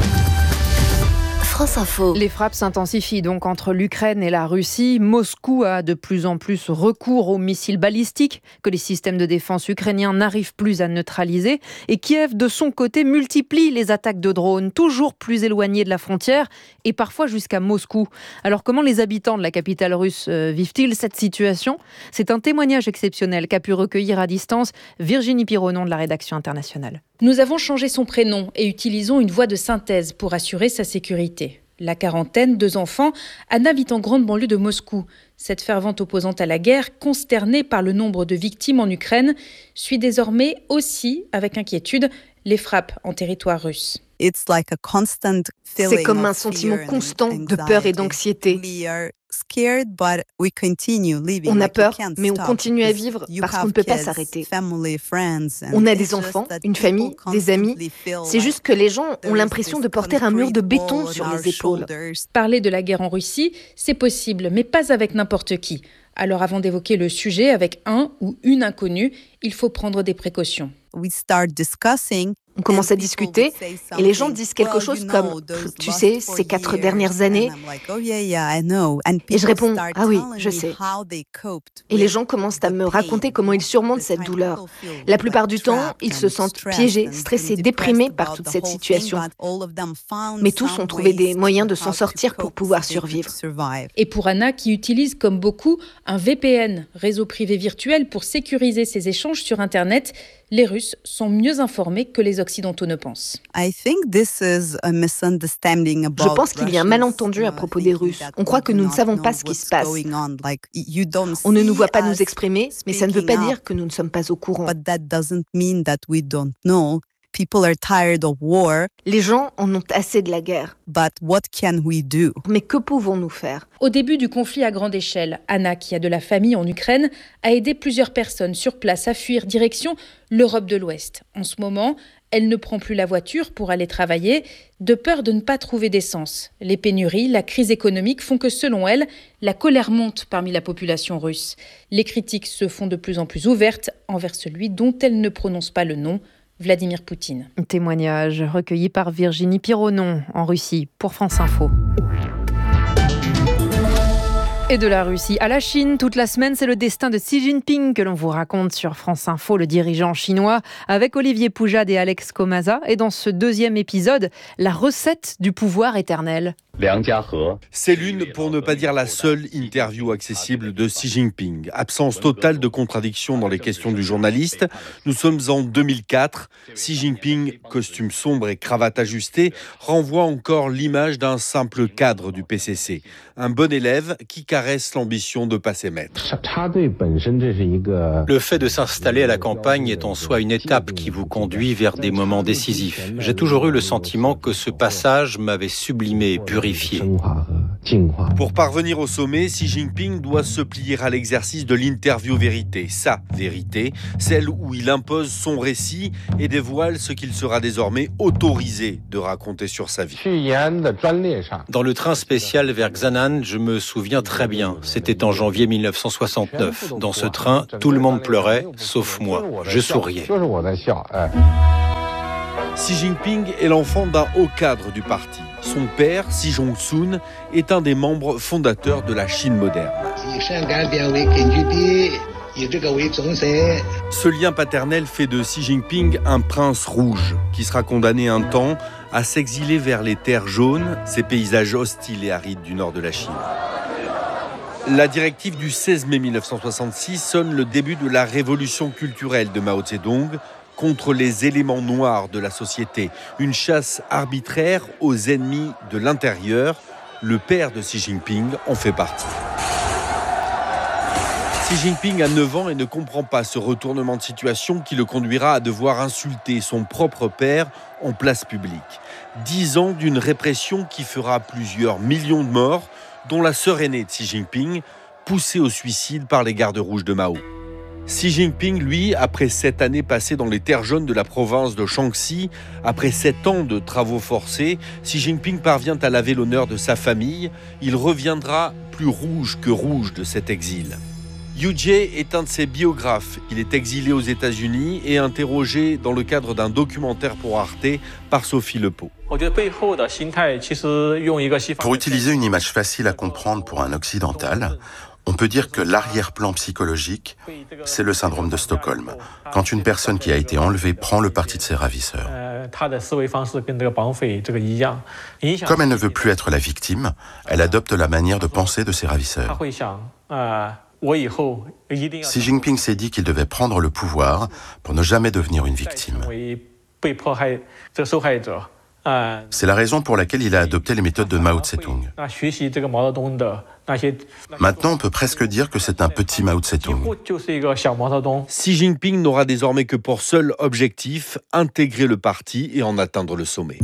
France Info. Les frappes s'intensifient donc entre l'Ukraine et la Russie. Moscou a de plus en plus recours aux missiles balistiques que les systèmes de défense ukrainiens n'arrivent plus à neutraliser. Et Kiev, de son côté, multiplie les attaques de drones, toujours plus éloignées de la frontière et parfois jusqu'à Moscou. Alors comment les habitants de la capitale russe euh, vivent-ils cette situation ? C'est un témoignage exceptionnel qu'a pu recueillir à distance Virginie Pironon de la rédaction internationale. Nous avons changé son prénom et utilisons une voix de synthèse pour assurer sa sécurité. La quarantaine, deux enfants, Anna vit en grande banlieue de Moscou. Cette fervente opposante à la guerre, consternée par le nombre de victimes en Ukraine, suit désormais aussi, avec inquiétude, les frappes en territoire russe. C'est comme un sentiment constant de peur et d'anxiété. On a peur, mais on continue à vivre parce qu'on ne peut pas s'arrêter. On a des enfants, une famille, des amis. C'est juste que les gens ont l'impression de porter un mur de béton sur les épaules. Parler de la guerre en Russie, c'est possible, mais pas avec n'importe qui. Alors avant d'évoquer le sujet avec un ou une inconnue, il faut prendre des précautions. On commence à discuter et les gens disent quelque chose comme « Tu sais, ces quatre dernières années… » Et je réponds « Ah oui, je sais. » Et les gens commencent à me raconter comment ils surmontent cette douleur. La plupart du temps, ils se sentent piégés, stressés, déprimés par toute cette situation. Mais tous ont trouvé des moyens de s'en sortir pour pouvoir survivre. Et pour Anna, qui utilise comme beaucoup un V P N, réseau privé virtuel, pour sécuriser ses échanges sur Internet, les Russes sont mieux informés que les Occidentaux ne pensent. Je pense qu'il y a un malentendu à propos des Russes. On croit que nous ne savons pas ce qui se passe. On ne nous voit pas nous exprimer, mais ça ne veut pas dire que nous ne sommes pas au courant. Les gens en ont assez de la guerre. Mais que pouvons-nous faire ? Au début du conflit à grande échelle, Anna, qui a de la famille en Ukraine, a aidé plusieurs personnes sur place à fuir direction l'Europe de l'Ouest. En ce moment, elle ne prend plus la voiture pour aller travailler, de peur de ne pas trouver d'essence. Les pénuries, la crise économique font que, selon elle, la colère monte parmi la population russe. Les critiques se font de plus en plus ouvertes envers celui dont elle ne prononce pas le nom, Vladimir Poutine. Témoignage recueilli par Virginie Pironon en Russie pour France Info. Et de la Russie à la Chine, toute la semaine, c'est le destin de Xi Jinping que l'on vous raconte sur France Info, le dirigeant chinois, avec Olivier Poujade et Alex Comaza. Et dans ce deuxième épisode, la recette du pouvoir éternel. C'est l'une, pour ne pas dire la seule, interview accessible de Xi Jinping. Absence totale de contradiction dans les questions du journaliste. Nous sommes en deux mille quatre. Xi Jinping, costume sombre et cravate ajustée, renvoie encore l'image d'un simple cadre du P C C. Un bon élève qui caresse l'ambition de passer maître. Le fait de s'installer à la campagne est en soi une étape qui vous conduit vers des moments décisifs. J'ai toujours eu le sentiment que ce passage m'avait sublimé et purifié. Pour parvenir au sommet, Xi Jinping doit se plier à l'exercice de l'interview vérité, sa vérité, celle où il impose son récit et dévoile ce qu'il sera désormais autorisé de raconter sur sa vie. Dans le train spécial vers Xianan, je me souviens très bien, c'était en janvier mille neuf cent soixante-neuf. Dans ce train, tout le monde pleurait, sauf moi. Je souriais. Xi Jinping est l'enfant d'un haut cadre du parti. Son père, Xi Jong-sun, est un des membres fondateurs de la Chine moderne. Ce lien paternel fait de Xi Jinping un prince rouge qui sera condamné un temps à s'exiler vers les terres jaunes, ces paysages hostiles et arides du nord de la Chine. La directive du seize mai mille neuf cent soixante-six sonne le début de la révolution culturelle de Mao Tse-tung contre les éléments noirs de la société. Une chasse arbitraire aux ennemis de l'intérieur. Le père de Xi Jinping en fait partie. Xi Jinping a neuf ans et ne comprend pas ce retournement de situation qui le conduira à devoir insulter son propre père en place publique. Dix ans d'une répression qui fera plusieurs millions de morts, dont la sœur aînée de Xi Jinping, poussée au suicide par les gardes rouges de Mao. Xi Jinping, lui, après sept années passées dans les terres jaunes de la province de Shaanxi, après sept ans de travaux forcés, Xi Jinping parvient à laver l'honneur de sa famille. Il reviendra plus rouge que rouge de cet exil. Yu Jie est un de ses biographes. Il est exilé aux États-Unis et interrogé dans le cadre d'un documentaire pour Arte par Sophie Lepeau. Pour utiliser une image facile à comprendre pour un occidental, on peut dire que l'arrière-plan psychologique, c'est le syndrome de Stockholm, quand une personne qui a été enlevée prend le parti de ses ravisseurs. Comme elle ne veut plus être la victime, elle adopte la manière de penser de ses ravisseurs. Xi Jinping s'est dit qu'il devait prendre le pouvoir pour ne jamais devenir une victime. C'est la raison pour laquelle il a adopté les méthodes de Mao Tse-tung. Maintenant, on peut presque dire que c'est un petit Mao Tse-tung. Xi Jinping n'aura désormais que pour seul objectif intégrer le parti et en atteindre le sommet.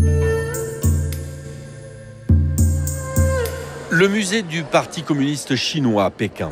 Le musée du Parti communiste chinois à Pékin.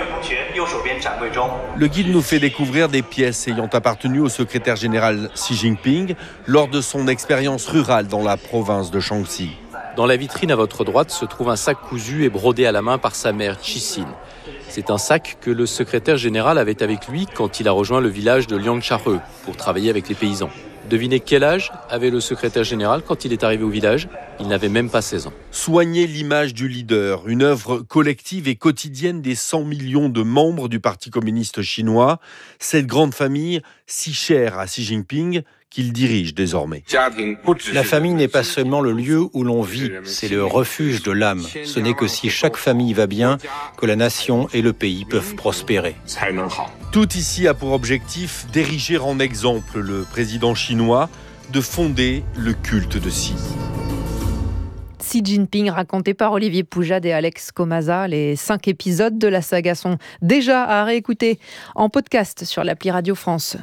Le guide nous fait découvrir des pièces ayant appartenu au secrétaire général Xi Jinping lors de son expérience rurale dans la province de Shaanxi. Dans la vitrine à votre droite se trouve un sac cousu et brodé à la main par sa mère, Chixin. C'est un sac que le secrétaire général avait avec lui quand il a rejoint le village de Liangchare pour travailler avec les paysans. Devinez quel âge avait le secrétaire général quand il est arrivé au village ? Il n'avait même pas seize ans. Soigner l'image du leader, une œuvre collective et quotidienne des cent millions de membres du Parti communiste chinois, cette grande famille si chère à Xi Jinping qu'il dirige désormais. La famille n'est pas seulement le lieu où l'on vit, c'est le refuge de l'âme. Ce n'est que si chaque famille va bien que la nation et le pays peuvent prospérer. Tout ici a pour objectif d'ériger en exemple le président chinois, de fonder le culte de Xi. Xi Jinping, raconté par Olivier Poujade et Alex Comaza. Les cinq épisodes de la saga sont déjà à réécouter en podcast sur l'appli Radio France.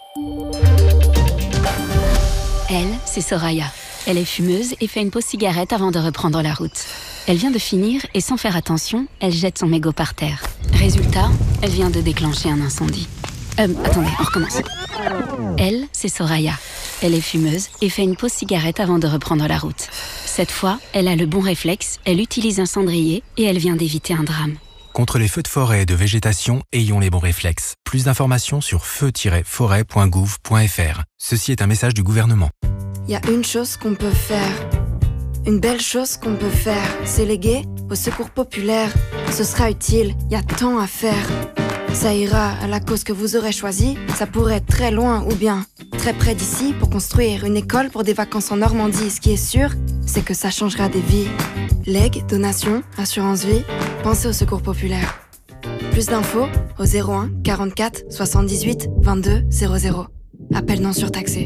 Elle, c'est Soraya. Elle est fumeuse et fait une pause cigarette avant de reprendre la route. Elle vient de finir et sans faire attention, elle jette son mégot par terre. Résultat, elle vient de déclencher un incendie. Euh, attendez, on recommence. Elle, c'est Soraya. Elle est fumeuse et fait une pause cigarette avant de reprendre la route. Cette fois, elle a le bon réflexe, elle utilise un cendrier et elle vient d'éviter un drame. Contre les feux de forêt et de végétation, ayons les bons réflexes. Plus d'informations sur feu tiret forêt point gouv point f r. Ceci est un message du gouvernement. Il y a une chose qu'on peut faire, une belle chose qu'on peut faire, c'est léguer au secours populaire Ce sera utile, il y a tant à faire. Ça ira à la cause que vous aurez choisie. Ça pourrait être très loin ou bien très près d'ici pour construire une école pour des vacances en Normandie. Ce qui est sûr, c'est que ça changera des vies. Legs, donations, assurance vie, pensez au secours populaire. Plus d'infos au zéro un quarante-quatre soixante-dix-huit vingt-deux zéro zéro. Appel non surtaxé.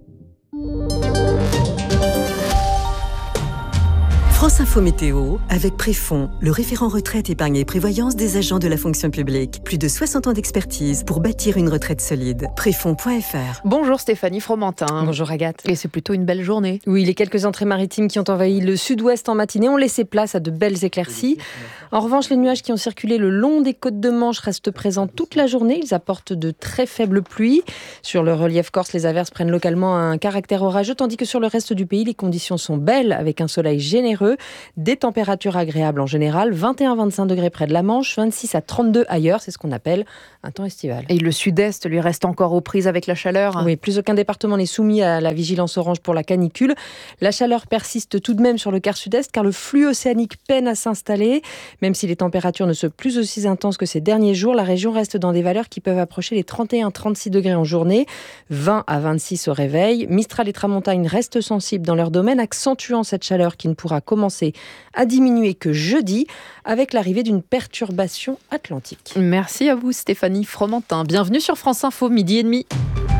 France Info Météo avec Préfond, le référent retraite, épargne et prévoyance des agents de la fonction publique. Plus de soixante ans d'expertise pour bâtir une retraite solide. Préfond point f r. Bonjour Stéphanie Fromentin. Bonjour Agathe. Et c'est plutôt une belle journée. Oui, les quelques entrées maritimes qui ont envahi le sud-ouest en matinée ont laissé place à de belles éclaircies. En revanche, les nuages qui ont circulé le long des côtes de Manche restent présents toute la journée. Ils apportent de très faibles pluies. Sur le relief corse, les averses prennent localement un caractère orageux, tandis que sur le reste du pays, les conditions sont belles, avec un soleil généreux, des températures agréables en général, vingt et un à vingt-cinq degrés près de la Manche, vingt-six à trente-deux ailleurs, c'est ce qu'on appelle un temps estival. Et le sud-est lui reste encore aux prises avec la chaleur. Oui, plus aucun département n'est soumis à la vigilance orange pour la canicule. La chaleur persiste tout de même sur le quart sud-est, car le flux océanique peine à s'installer. Même si les températures ne sont plus aussi intenses que ces derniers jours, la région reste dans des valeurs qui peuvent approcher les trente et un à trente-six degrés en journée, vingt à vingt-six au réveil. Mistral et Tramontagne restent sensibles dans leur domaine, accentuant cette chaleur qui ne pourra commencer à diminuer que jeudi avec l'arrivée d'une perturbation atlantique. Merci à vous Stéphanie Fromentin. Bienvenue sur France Info, midi et demi.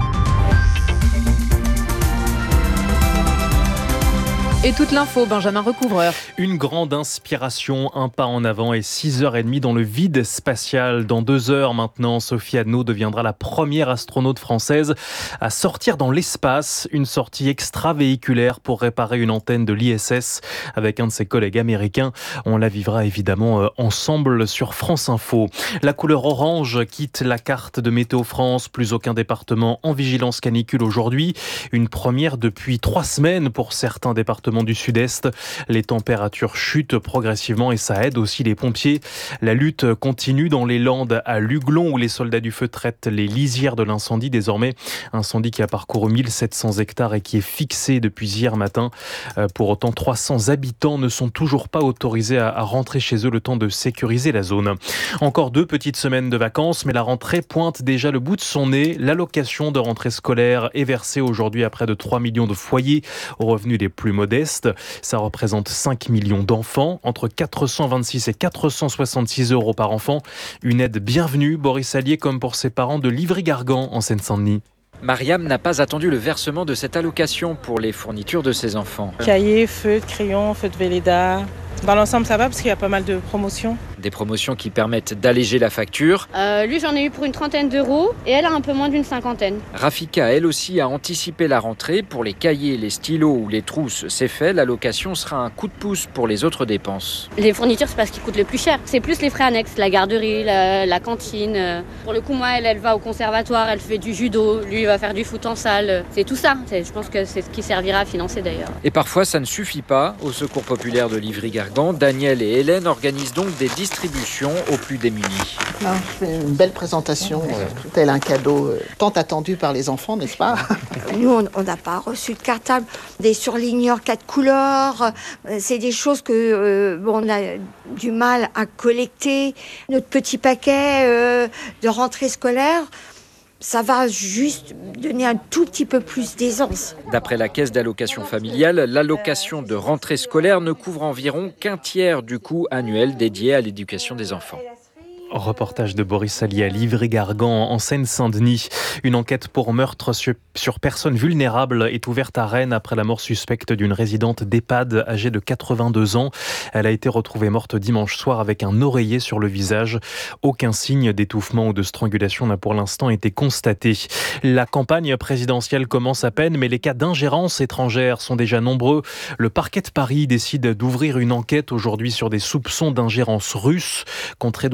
Et toute l'info, Benjamin Recouvreur. Une grande inspiration, un pas en avant et six heures trente dans le vide spatial. Dans deux heures maintenant, Sophie Adno deviendra la première astronaute française à sortir dans l'espace. Une sortie extravéhiculaire pour réparer une antenne de l'I S S avec un de ses collègues américains. On la vivra évidemment ensemble sur France Info. La couleur orange quitte la carte de Météo France. Plus aucun département en vigilance canicule aujourd'hui. Une première depuis trois semaines pour certains départements du sud-est. Les températures chutent progressivement et ça aide aussi les pompiers. La lutte continue dans les Landes à Luglon où les soldats du feu traitent les lisières de l'incendie désormais. Incendie qui a parcouru mille sept cents hectares et qui est fixé depuis hier matin. Pour autant, trois cents habitants ne sont toujours pas autorisés à rentrer chez eux le temps de sécuriser la zone. Encore deux petites semaines de vacances, mais la rentrée pointe déjà le bout de son nez. L'allocation de rentrée scolaire est versée aujourd'hui à près de trois millions de foyers aux revenus les plus modestes. Ça représente cinq millions d'enfants, entre quatre cent vingt-six et quatre cent soixante-six euros par enfant. Une aide bienvenue, Boris Allier, comme pour ses parents de Livry-Gargan en Seine-Saint-Denis. Mariam n'a pas attendu le versement de cette allocation pour les fournitures de ses enfants. Cahiers, feutres, crayons, feutres Velleda. Dans l'ensemble, ça va parce qu'il y a pas mal de promotions. Des promotions qui permettent d'alléger la facture. Euh, lui, j'en ai eu pour une trentaine d'euros et elle a un peu moins d'une cinquantaine. Rafika, elle aussi, a anticipé la rentrée. Pour les cahiers, les stylos ou les trousses, c'est fait. L'allocation sera un coup de pouce pour les autres dépenses. Les fournitures, c'est pas ce qui coûte le plus cher. C'est plus les frais annexes, la garderie, la, la cantine. Pour le coup, moi, elle, elle va au conservatoire, elle fait du judo. Lui, il va faire du foot en salle. C'est tout ça. C'est, je pense que c'est ce qui servira à financer d'ailleurs. Et parfois, ça ne suffit pas. Au Secours populaire de Livry-Gargan, Daniel et Hélène organisent donc des distributions aux plus démunis. Non, c'est une belle présentation, euh, tel un cadeau euh, tant attendu par les enfants, n'est-ce pas? Nous, on n'a pas reçu de cartable, des surligneurs quatre couleurs. Euh, c'est des choses que euh, bon, on a du mal à collecter. Notre petit paquet euh, de rentrée scolaire, ça va juste donner un tout petit peu plus d'aisance. D'après la caisse d'allocation familiale, l'allocation de rentrée scolaire ne couvre environ qu'un tiers du coût annuel dédié à l'éducation des enfants. Reportage de Boris Allier à Livry-Gargan en Seine-Saint-Denis. Une enquête pour meurtre sur, sur personnes vulnérables est ouverte à Rennes après la mort suspecte d'une résidente d'EHPAD âgée de quatre-vingt-deux ans. Elle a été retrouvée morte dimanche soir avec un oreiller sur le visage. Aucun signe d'étouffement ou de strangulation n'a pour l'instant été constaté. La campagne présidentielle commence à peine, mais les cas d'ingérence étrangère sont déjà nombreux. Le parquet de Paris décide d'ouvrir une enquête aujourd'hui sur des soupçons d'ingérence russe contre Édouard Philippe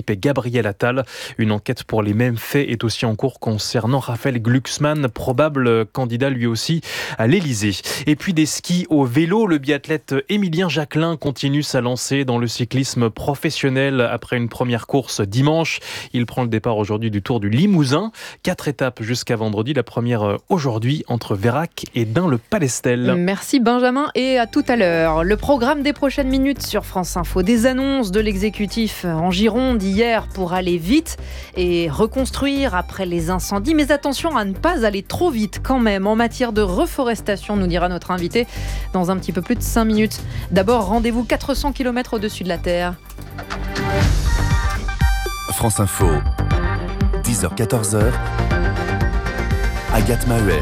suspect Gabriel Attal. Une enquête pour les mêmes faits est aussi en cours concernant Raphaël Glucksmann, probable candidat lui aussi à l'Élysée. Et puis des skis au vélo, le biathlète Émilien Jacquelin continue sa lancée dans le cyclisme professionnel après une première course dimanche. Il prend le départ aujourd'hui du Tour du Limousin. Quatre étapes jusqu'à vendredi, la première aujourd'hui entre Vérac et Dun-le-Palestel. Merci Benjamin et à tout à l'heure. Le programme des prochaines minutes sur France Info. Des annonces de l'exécutif en Gironde hier pour aller vite et reconstruire après les incendies. Mais attention à ne pas aller trop vite quand même en matière de reforestation, nous dira notre invité dans un petit peu plus de cinq minutes. D'abord, rendez-vous quatre cents kilomètres au-dessus de la Terre. France Info, dix heures quatorze heures, Agathe Maheuer.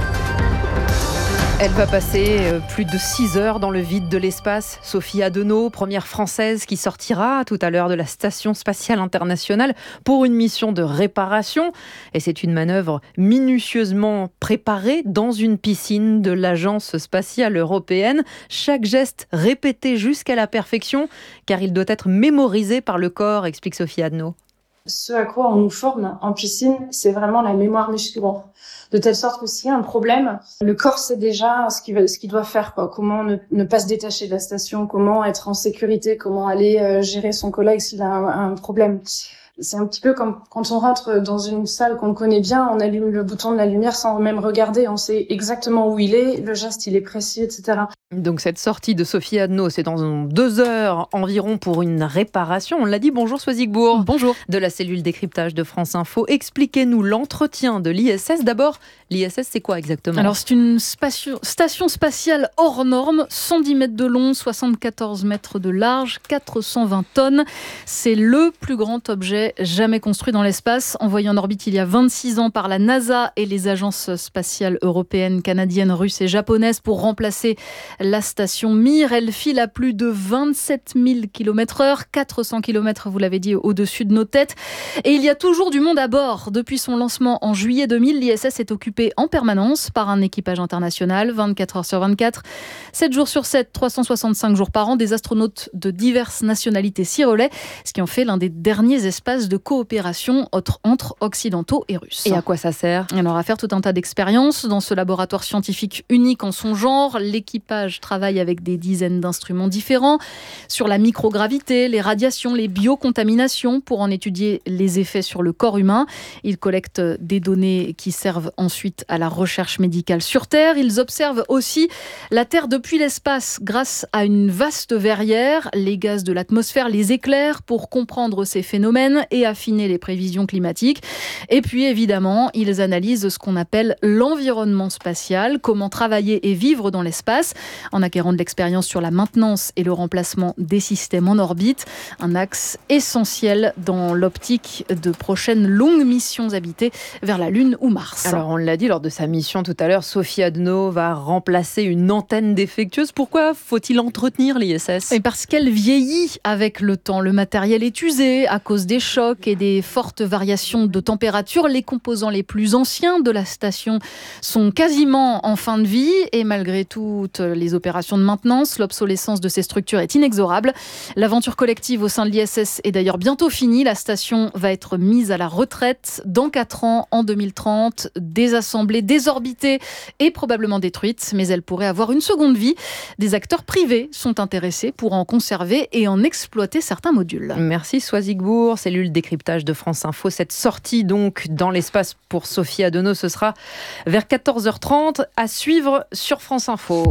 Elle va passer plus de six heures dans le vide de l'espace. Sophie Adenau, première française qui sortira tout à l'heure de la Station spatiale internationale pour une mission de réparation. Et c'est une manœuvre minutieusement préparée dans une piscine de l'Agence spatiale européenne. Chaque geste répété jusqu'à la perfection, car il doit être mémorisé par le corps, explique Sophie Adenau. Ce à quoi on nous forme en piscine, c'est vraiment la mémoire musculaire. De telle sorte que s'il y a un problème, le corps sait déjà ce qu'il va, ce qu'il doit faire, quoi. Comment ne, ne pas se détacher de la station, comment être en sécurité, comment aller euh, gérer son collègue s'il a un, un problème. C'est un petit peu comme quand on rentre dans une salle qu'on connaît bien, on allume le bouton de la lumière sans même regarder, on sait exactement où il est, le geste il est précis, et cetera. Donc cette sortie de Sophie Adenau, c'est dans deux heures environ pour une réparation. On l'a dit, bonjour Soisigbourg. Bonjour. De la cellule décryptage de France Info. Expliquez-nous l'entretien de l'I S S. D'abord, l'I S S c'est quoi exactement ? Alors c'est une spatio- station spatiale hors norme, cent dix mètres de long, soixante-quatorze mètres de large, quatre cent vingt tonnes. C'est le plus grand objet jamais construit dans l'espace, envoyé en orbite il y a vingt-six ans par la NASA et les agences spatiales européennes, canadiennes, russes et japonaises pour remplacer la station Mir. Elle file à plus de vingt-sept mille kilomètres heure, quatre cents kilomètres, vous l'avez dit, au-dessus de nos têtes. Et il y a toujours du monde à bord. Depuis son lancement en juillet deux mille, l'I S S est occupée en permanence par un équipage international, vingt-quatre heures sur vingt-quatre, sept jours sur sept, trois cent soixante-cinq jours par an. Des astronautes de diverses nationalités s'y relaient, ce qui en fait l'un des derniers espaces de coopération entre occidentaux et russes. Et à quoi ça sert ? Alors à faire tout un tas d'expériences dans ce laboratoire scientifique unique en son genre. L'équipage travaille avec des dizaines d'instruments différents sur la microgravité, les radiations, les biocontaminations pour en étudier les effets sur le corps humain. Ils collectent des données qui servent ensuite à la recherche médicale sur Terre. Ils observent aussi la Terre depuis l'espace grâce à une vaste verrière. Les gaz de l'atmosphère les éclairent pour comprendre ces phénomènes et affiner les prévisions climatiques. Et puis évidemment, ils analysent ce qu'on appelle l'environnement spatial, comment travailler et vivre dans l'espace, en acquérant de l'expérience sur la maintenance et le remplacement des systèmes en orbite, un axe essentiel dans l'optique de prochaines longues missions habitées vers la Lune ou Mars. Alors on l'a dit lors de sa mission tout à l'heure, Sophie Adenau va remplacer une antenne défectueuse. Pourquoi faut-il entretenir l'I S S ? Et parce qu'elle vieillit avec le temps. Le matériel est usé à cause des chocs et des fortes variations de température. Les composants les plus anciens de la station sont quasiment en fin de vie et malgré toutes les opérations de maintenance, l'obsolescence de ces structures est inexorable. L'aventure collective au sein de l'I S S est d'ailleurs bientôt finie. La station va être mise à la retraite dans quatre ans, en deux mille trente, désassemblée, désorbitée et probablement détruite, mais elle pourrait avoir une seconde vie. Des acteurs privés sont intéressés pour en conserver et en exploiter certains modules. Merci Soisigbourg, cellule décryptage de France Info. Cette sortie donc dans l'espace pour Sophie Adenau, ce sera vers quatorze heures trente à suivre sur France Info.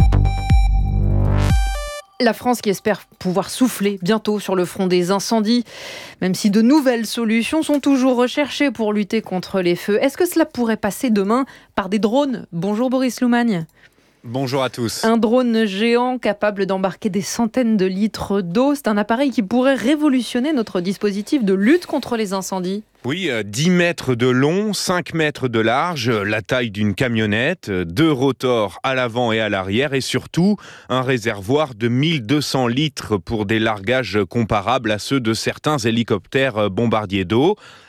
La France qui espère pouvoir souffler bientôt sur le front des incendies, même si de nouvelles solutions sont toujours recherchées pour lutter contre les feux. Est-ce que cela pourrait passer demain par des drones ? Bonjour Boris Loumagne. Bonjour à tous. Un drone géant capable d'embarquer des centaines de litres d'eau, c'est un appareil qui pourrait révolutionner notre dispositif de lutte contre les incendies. Oui, dix mètres de long, cinq mètres de large, la taille d'une camionnette, deux rotors à l'avant et à l'arrière et surtout un réservoir de mille deux cents litres pour des largages comparables à ceux de certains hélicoptères bombardiers d'eau.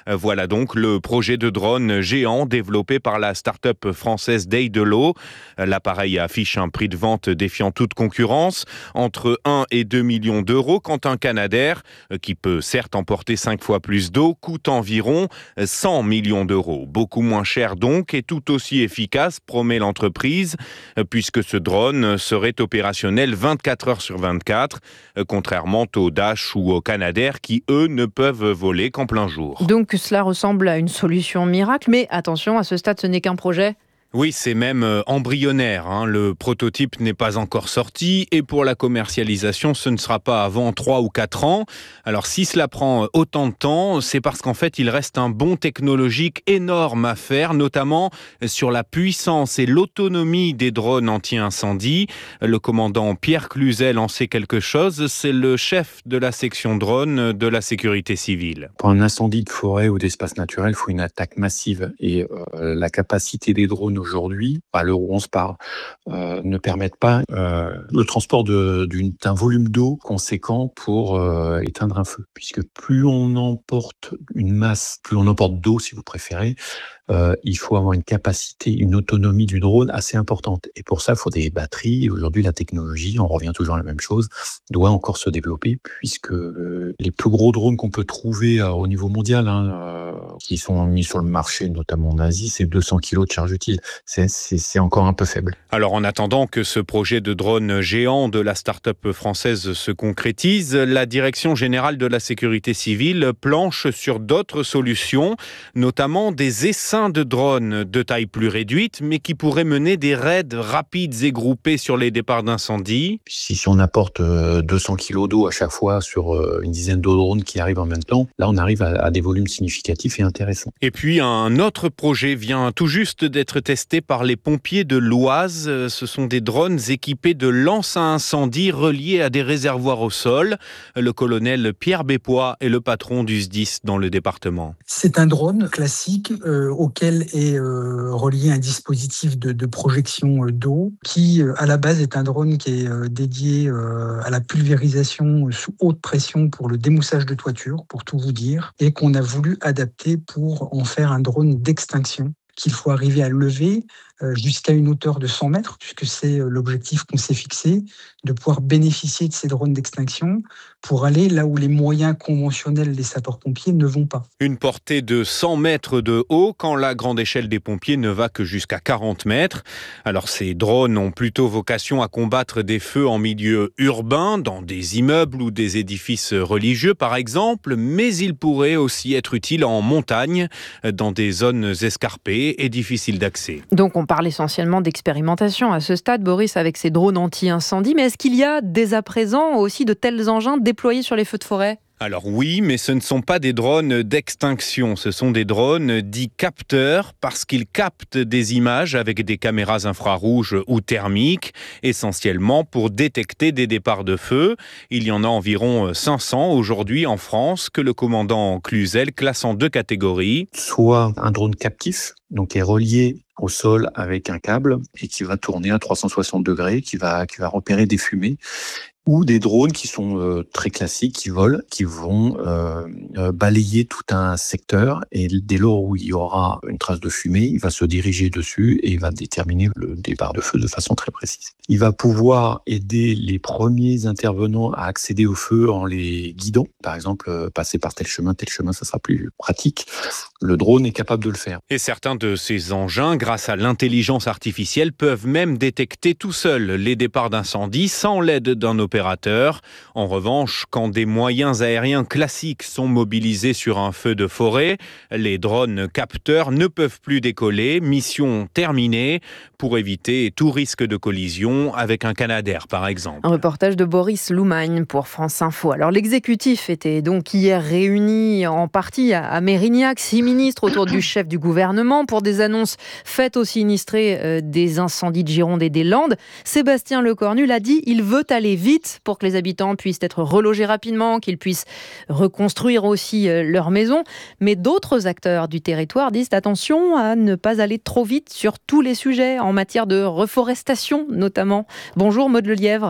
Voilà donc le projet de drone géant développé par la start-up française Daedalus. L'appareil affiche un prix de vente défiant toute concurrence, entre un et deux millions d'euros, quand un Canadair, qui peut certes emporter cinq fois plus d'eau, coûte environ cent millions d'euros. Beaucoup moins cher donc et tout aussi efficace, promet l'entreprise, puisque ce drone serait opérationnel vingt-quatre heures sur vingt-quatre, contrairement aux Dash ou aux Canadair qui, eux, ne peuvent voler qu'en plein jour. Donc cela ressemble à une solution miracle, mais attention, à ce stade, ce n'est qu'un projet. Oui, c'est même embryonnaire. Hein. Le prototype n'est pas encore sorti et pour la commercialisation, ce ne sera pas avant trois ou quatre ans. Alors si cela prend autant de temps, c'est parce qu'en fait, il reste un bond technologique énorme à faire, notamment sur la puissance et l'autonomie des drones anti-incendie. Le commandant Pierre Cluzel en sait quelque chose. C'est le chef de la section drone de la sécurité civile. Pour un incendie de forêt ou d'espace naturel, il faut une attaque massive et euh, la capacité des drones aujourd'hui, à l'heure où on se parle, euh, ne permettent pas euh, le transport de, d'une, d'un volume d'eau conséquent pour euh, éteindre un feu. Puisque plus on emporte une masse, plus on emporte d'eau si vous préférez, euh, il faut avoir une capacité, une autonomie du drone assez importante. Et pour ça, il faut des batteries. Et aujourd'hui, la technologie, on revient toujours à la même chose, doit encore se développer puisque euh, les plus gros drones qu'on peut trouver euh, au niveau mondial, hein, euh, qui sont mis sur le marché, notamment en Asie, c'est deux cents kilos de charge utile. C'est, c'est, c'est encore un peu faible. Alors en attendant que ce projet de drone géant de la start-up française se concrétise, la Direction générale de la sécurité civile planche sur d'autres solutions, notamment des essaims de drones de taille plus réduite, mais qui pourraient mener des raids rapides et groupés sur les départs d'incendie. Si, si on apporte deux cents kilos d'eau à chaque fois sur une dizaine de drones qui arrivent en même temps, là on arrive à, à des volumes significatifs et intéressants. Et puis un autre projet vient tout juste d'être testé par les pompiers de l'Oise. Ce sont des drones équipés de lances à incendie reliés à des réservoirs au sol. Le colonel Pierre Bépois est le patron du S D I S dans le département. C'est un drone classique euh, auquel est euh, relié un dispositif de, de projection euh, d'eau qui, euh, à la base, est un drone qui est euh, dédié euh, à la pulvérisation sous haute pression pour le démoussage de toiture, pour tout vous dire, et qu'on a voulu adapter pour en faire un drone d'extinction qu'il faut arriver à lever euh, jusqu'à une hauteur de cent mètres, puisque c'est euh, l'objectif qu'on s'est fixé, de pouvoir bénéficier de ces drones d'extinction pour aller là où les moyens conventionnels des sapeurs-pompiers ne vont pas. Une portée de cent mètres de haut, quand la grande échelle des pompiers ne va que jusqu'à quarante mètres. Alors ces drones ont plutôt vocation à combattre des feux en milieu urbain, dans des immeubles ou des édifices religieux par exemple, mais ils pourraient aussi être utiles en montagne, dans des zones escarpées et difficiles d'accès. Donc on parle essentiellement d'expérimentation à ce stade, Boris, avec ces drones anti-incendie, mais est-ce qu'il y a dès à présent aussi de tels engins déployés sur les feux de forêt ? Alors oui, mais ce ne sont pas des drones d'extinction, ce sont des drones dits capteurs parce qu'ils captent des images avec des caméras infrarouges ou thermiques, essentiellement pour détecter des départs de feu. Il y en a environ cinq cents aujourd'hui en France que le commandant Cluzel classe en deux catégories. Soit un drone captif, donc est relié au sol avec un câble et qui va tourner à trois cent soixante degrés, qui va, qui va repérer des fumées, ou des drones qui sont euh, très classiques, qui volent, qui vont euh, euh, balayer tout un secteur et dès lors où il y aura une trace de fumée, il va se diriger dessus et il va déterminer le départ de feu de façon très précise. Il va pouvoir aider les premiers intervenants à accéder au feu en les guidant. Par exemple, euh, passer par tel chemin, tel chemin, ça sera plus pratique. Le drone est capable de le faire. Et certains de ces engins, grâce à l'intelligence artificielle, peuvent même détecter tout seuls les départs d'incendie sans l'aide d'un opérateur. En revanche, quand des moyens aériens classiques sont mobilisés sur un feu de forêt, les drones capteurs ne peuvent plus décoller. Mission terminée pour éviter tout risque de collision avec un Canadair, par exemple. Un reportage de Boris Loumagne pour France Info. Alors l'exécutif était donc hier réuni en partie à Mérignac, six ministres autour du chef du gouvernement pour des annonces faites aux sinistrés euh, des incendies de Gironde et des Landes. Sébastien Lecornu l'a dit, il veut aller vite pour que les habitants puissent être relogés rapidement, qu'ils puissent reconstruire aussi euh, leur maison. Mais d'autres acteurs du territoire disent attention à ne pas aller trop vite sur tous les sujets en matière de reforestation notamment. Bonjour Maud Lelièvre.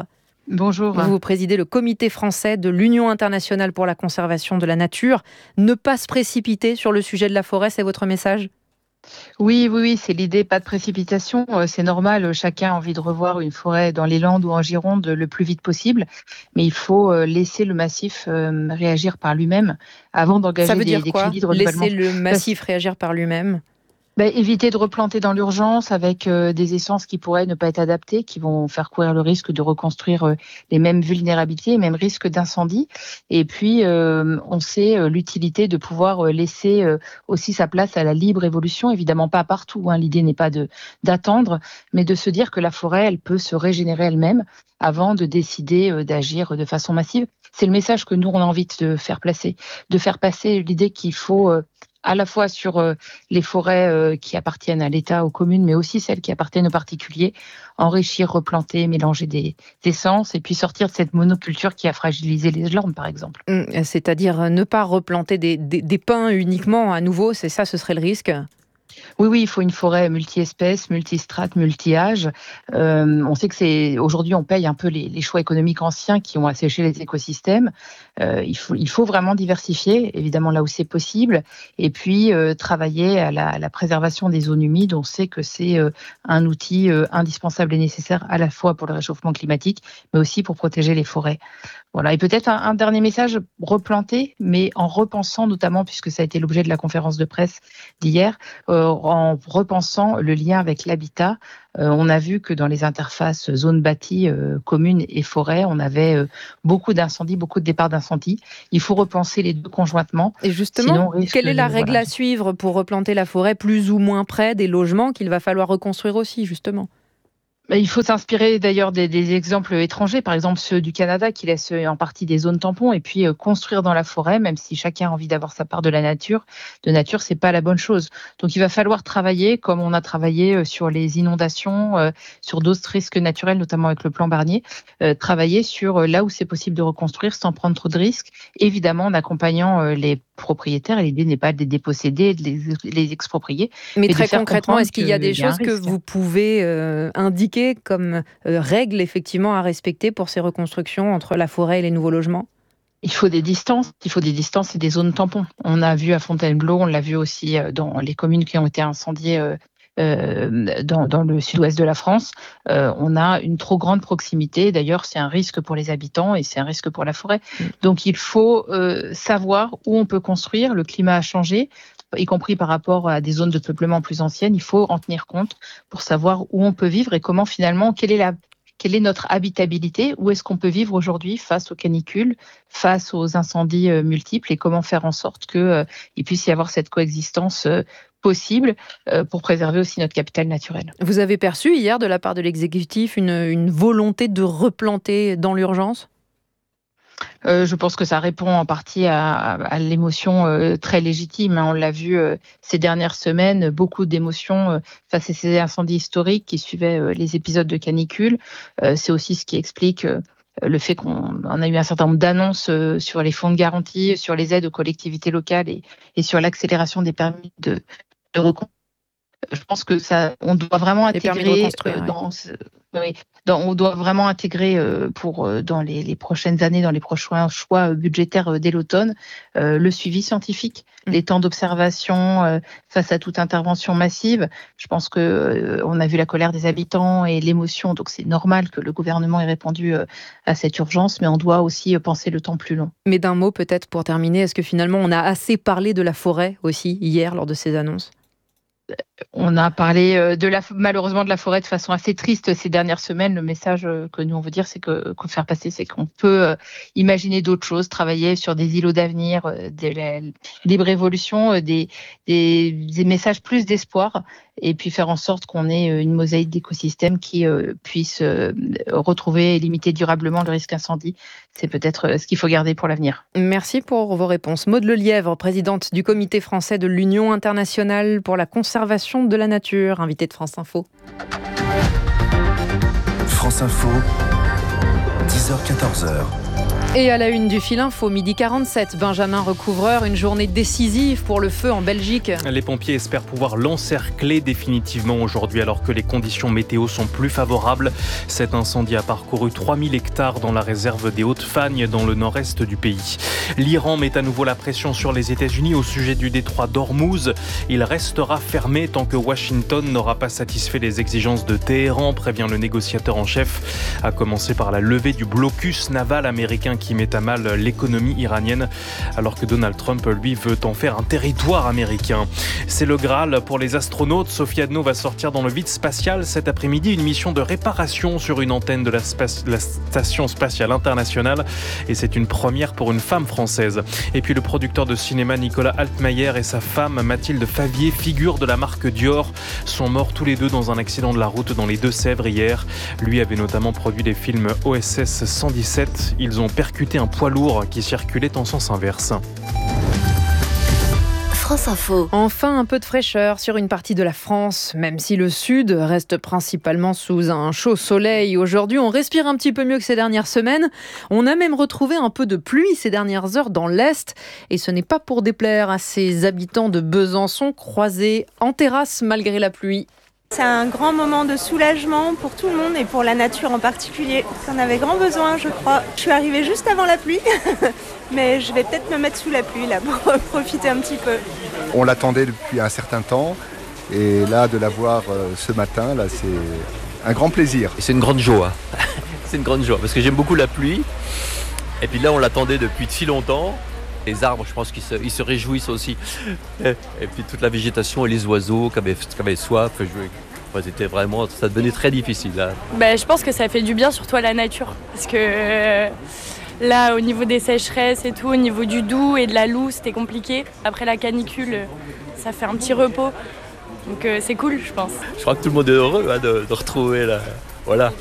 Bonjour. Vous présidez le comité français de l'Union internationale pour la conservation de la nature. Ne pas se précipiter sur le sujet de la forêt, c'est votre message ? Oui, oui, oui, c'est l'idée, pas de précipitation. C'est normal, chacun a envie de revoir une forêt dans les Landes ou en Gironde le plus vite possible. Mais il faut laisser le massif réagir par lui-même avant d'engager Ça veut des, dire des quoi, crédits de renouvellement. Laisser le massif réagir par lui-même ? Ben, éviter de replanter dans l'urgence avec euh, des essences qui pourraient ne pas être adaptées, qui vont faire courir le risque de reconstruire euh, les mêmes vulnérabilités, même risque d'incendie. Et puis, euh, on sait euh, l'utilité de pouvoir euh, laisser euh, aussi sa place à la libre évolution, évidemment pas partout. Hein. L'idée n'est pas de d'attendre, mais de se dire que la forêt, elle peut se régénérer elle-même avant de décider euh, d'agir de façon massive. C'est le message que nous, on a envie de faire placer, de faire passer l'idée qu'il faut... Euh, à la fois sur euh, les forêts euh, qui appartiennent à l'État, aux communes, mais aussi celles qui appartiennent aux particuliers, enrichir, replanter, mélanger des essences et puis sortir de cette monoculture qui a fragilisé les Landes, par exemple. Mmh, c'est-à-dire ne pas replanter des, des, des pins uniquement à nouveau, c'est ça, ce serait le risque ? Oui, oui, il faut une forêt multi-espèces, multi-strates, multi-âges. Euh, on sait que c'est aujourd'hui, on paye un peu les, les choix économiques anciens qui ont asséché les écosystèmes. Euh, il faut, il faut vraiment diversifier, évidemment là où c'est possible, et puis euh, travailler à la, à la préservation des zones humides. On sait que c'est euh, un outil euh, indispensable et nécessaire à la fois pour le réchauffement climatique, mais aussi pour protéger les forêts. Voilà. Et peut-être un, un dernier message, replanter, mais en repensant notamment, puisque ça a été l'objet de la conférence de presse d'hier, euh, en repensant le lien avec l'habitat. Euh, on a vu que dans les interfaces zones bâties, euh, communes et forêts, on avait euh, beaucoup d'incendies, beaucoup de départs d'incendies. Il faut repenser les deux conjointement. Et justement, sinon, quelle est la de, règle voilà. à suivre pour replanter la forêt plus ou moins près des logements qu'il va falloir reconstruire aussi, justement ? Il faut s'inspirer d'ailleurs des, des exemples étrangers, par exemple ceux du Canada qui laissent en partie des zones tampons et puis euh, construire dans la forêt, même si chacun a envie d'avoir sa part de la nature. De nature, c'est pas la bonne chose. Donc il va falloir travailler comme on a travaillé sur les inondations, euh, sur d'autres risques naturels, notamment avec le plan Barnier, euh, travailler sur euh, là où c'est possible de reconstruire sans prendre trop de risques, évidemment en accompagnant euh, les propriétaires. Et l'idée n'est pas de les déposséder, de les, les exproprier. Mais, mais très concrètement, est-ce qu'il y a des choses y a que vous pouvez euh, indiquer comme euh, règles effectivement à respecter pour ces reconstructions entre la forêt et les nouveaux logements ? Il faut des distances, il faut des distances et des zones tampons. On a vu à Fontainebleau, on l'a vu aussi dans les communes qui ont été incendiées euh, euh, dans, dans le sud-ouest de la France. Euh, on a une trop grande proximité. D'ailleurs, c'est un risque pour les habitants et c'est un risque pour la forêt. Mmh. Donc, il faut euh, savoir où on peut construire. Le climat a changé, y compris par rapport à des zones de peuplement plus anciennes. Il faut en tenir compte pour savoir où on peut vivre et comment finalement, quelle est la Quelle est notre habitabilité ? Où est-ce qu'on peut vivre aujourd'hui face aux canicules, face aux incendies euh, multiples et comment faire en sorte qu'il euh, puisse y avoir cette coexistence euh, possible euh, pour préserver aussi notre capital naturel. Vous avez perçu hier de la part de l'exécutif une, une volonté de replanter dans l'urgence ? Euh, je pense que ça répond en partie à, à l'émotion euh, très légitime. Hein. On l'a vu euh, ces dernières semaines, beaucoup d'émotions euh, face à ces incendies historiques qui suivaient euh, les épisodes de canicule. Euh, c'est aussi ce qui explique euh, le fait qu'on on a eu un certain nombre d'annonces euh, sur les fonds de garantie, sur les aides aux collectivités locales et, et sur l'accélération des permis de, de reconstruire. Je pense que ça, on doit vraiment intégrer euh, dans, ce, oui, dans, on doit vraiment intégrer euh, pour euh, dans les, les prochaines années, dans les prochains choix budgétaires euh, dès l'automne, euh, le suivi scientifique, mmh. les temps d'observation euh, face à toute intervention massive. Je pense que euh, on a vu la colère des habitants et l'émotion, donc c'est normal que le gouvernement ait répondu euh, à cette urgence, mais on doit aussi euh, penser le temps plus long. Mais d'un mot peut-être pour terminer, est-ce que finalement on a assez parlé de la forêt aussi hier lors de ces annonces ? On a parlé de la, malheureusement de la forêt de façon assez triste ces dernières semaines. Le message que nous on veut dire, c'est que qu'on faire passer, c'est qu'on peut imaginer d'autres choses, travailler sur des îlots d'avenir, de la libre évolution, des, des, des messages plus d'espoir, et puis faire en sorte qu'on ait une mosaïque d'écosystèmes qui puisse retrouver et limiter durablement le risque incendie. C'est peut-être ce qu'il faut garder pour l'avenir. Merci pour vos réponses. Maude Lelièvre, présidente du comité français de l'Union internationale pour la conservation de la nature, invitée de France Info. France Info, dix heures quatorze heures. Et à la une du Fil Info, midi quarante-sept, Benjamin Recouvreur, une journée décisive pour le feu en Belgique. Les pompiers espèrent pouvoir l'encercler définitivement aujourd'hui alors que les conditions météo sont plus favorables. Cet incendie a parcouru trois mille hectares dans la réserve des Hautes-Fagnes dans le nord-est du pays. L'Iran met à nouveau la pression sur les États-Unis au sujet du détroit d'Ormuz. Il restera fermé tant que Washington n'aura pas satisfait les exigences de Téhéran, prévient le négociateur en chef, à commencer par la levée du blocus naval américain qui met à mal l'économie iranienne, alors que Donald Trump, lui, veut en faire un territoire américain. C'est le Graal pour les astronautes. Sophie Adno va sortir dans le vide spatial cet après-midi, une mission de réparation sur une antenne de la, spa- la Station spatiale internationale, et c'est une première pour une femme française. Et puis le producteur de cinéma Nicolas Altmaier et sa femme Mathilde Favier, figure de la marque Dior, sont morts tous les deux dans un accident de la route dans les Deux-Sèvres hier. Lui avait notamment produit les films O S S cent dix-sept. Ils ont percuté un poids lourd qui circulait en sens inverse. France Info. Enfin, un peu de fraîcheur sur une partie de la France, même si le sud reste principalement sous un chaud soleil. Aujourd'hui, on respire un petit peu mieux que ces dernières semaines. On a même retrouvé un peu de pluie ces dernières heures dans l'Est. Et ce n'est pas pour déplaire à ces habitants de Besançon croisés en terrasse malgré la pluie. C'est un grand moment de soulagement pour tout le monde et pour la nature en particulier. On avait grand besoin, je crois. Je suis arrivée juste avant la pluie, mais je vais peut-être me mettre sous la pluie là pour profiter un petit peu. On l'attendait depuis un certain temps et là de la voir ce matin, là, c'est un grand plaisir. C'est une grande joie. C'est une grande joie parce que j'aime beaucoup la pluie et puis là on l'attendait depuis si longtemps. Les arbres, je pense qu'ils se, ils se réjouissent aussi. Et puis toute la végétation et les oiseaux qui avaient, qui avaient soif. Je, c'était vraiment, ça devenait très difficile. Là. Ben, je pense que ça fait du bien, surtout à la nature. Parce que euh, là, au niveau des sécheresses et tout, au niveau du doux et de la loue, c'était compliqué. Après la canicule, ça fait un petit repos. Donc euh, c'est cool, je pense. Je crois que tout le monde est heureux hein, de, de retrouver là. Voilà,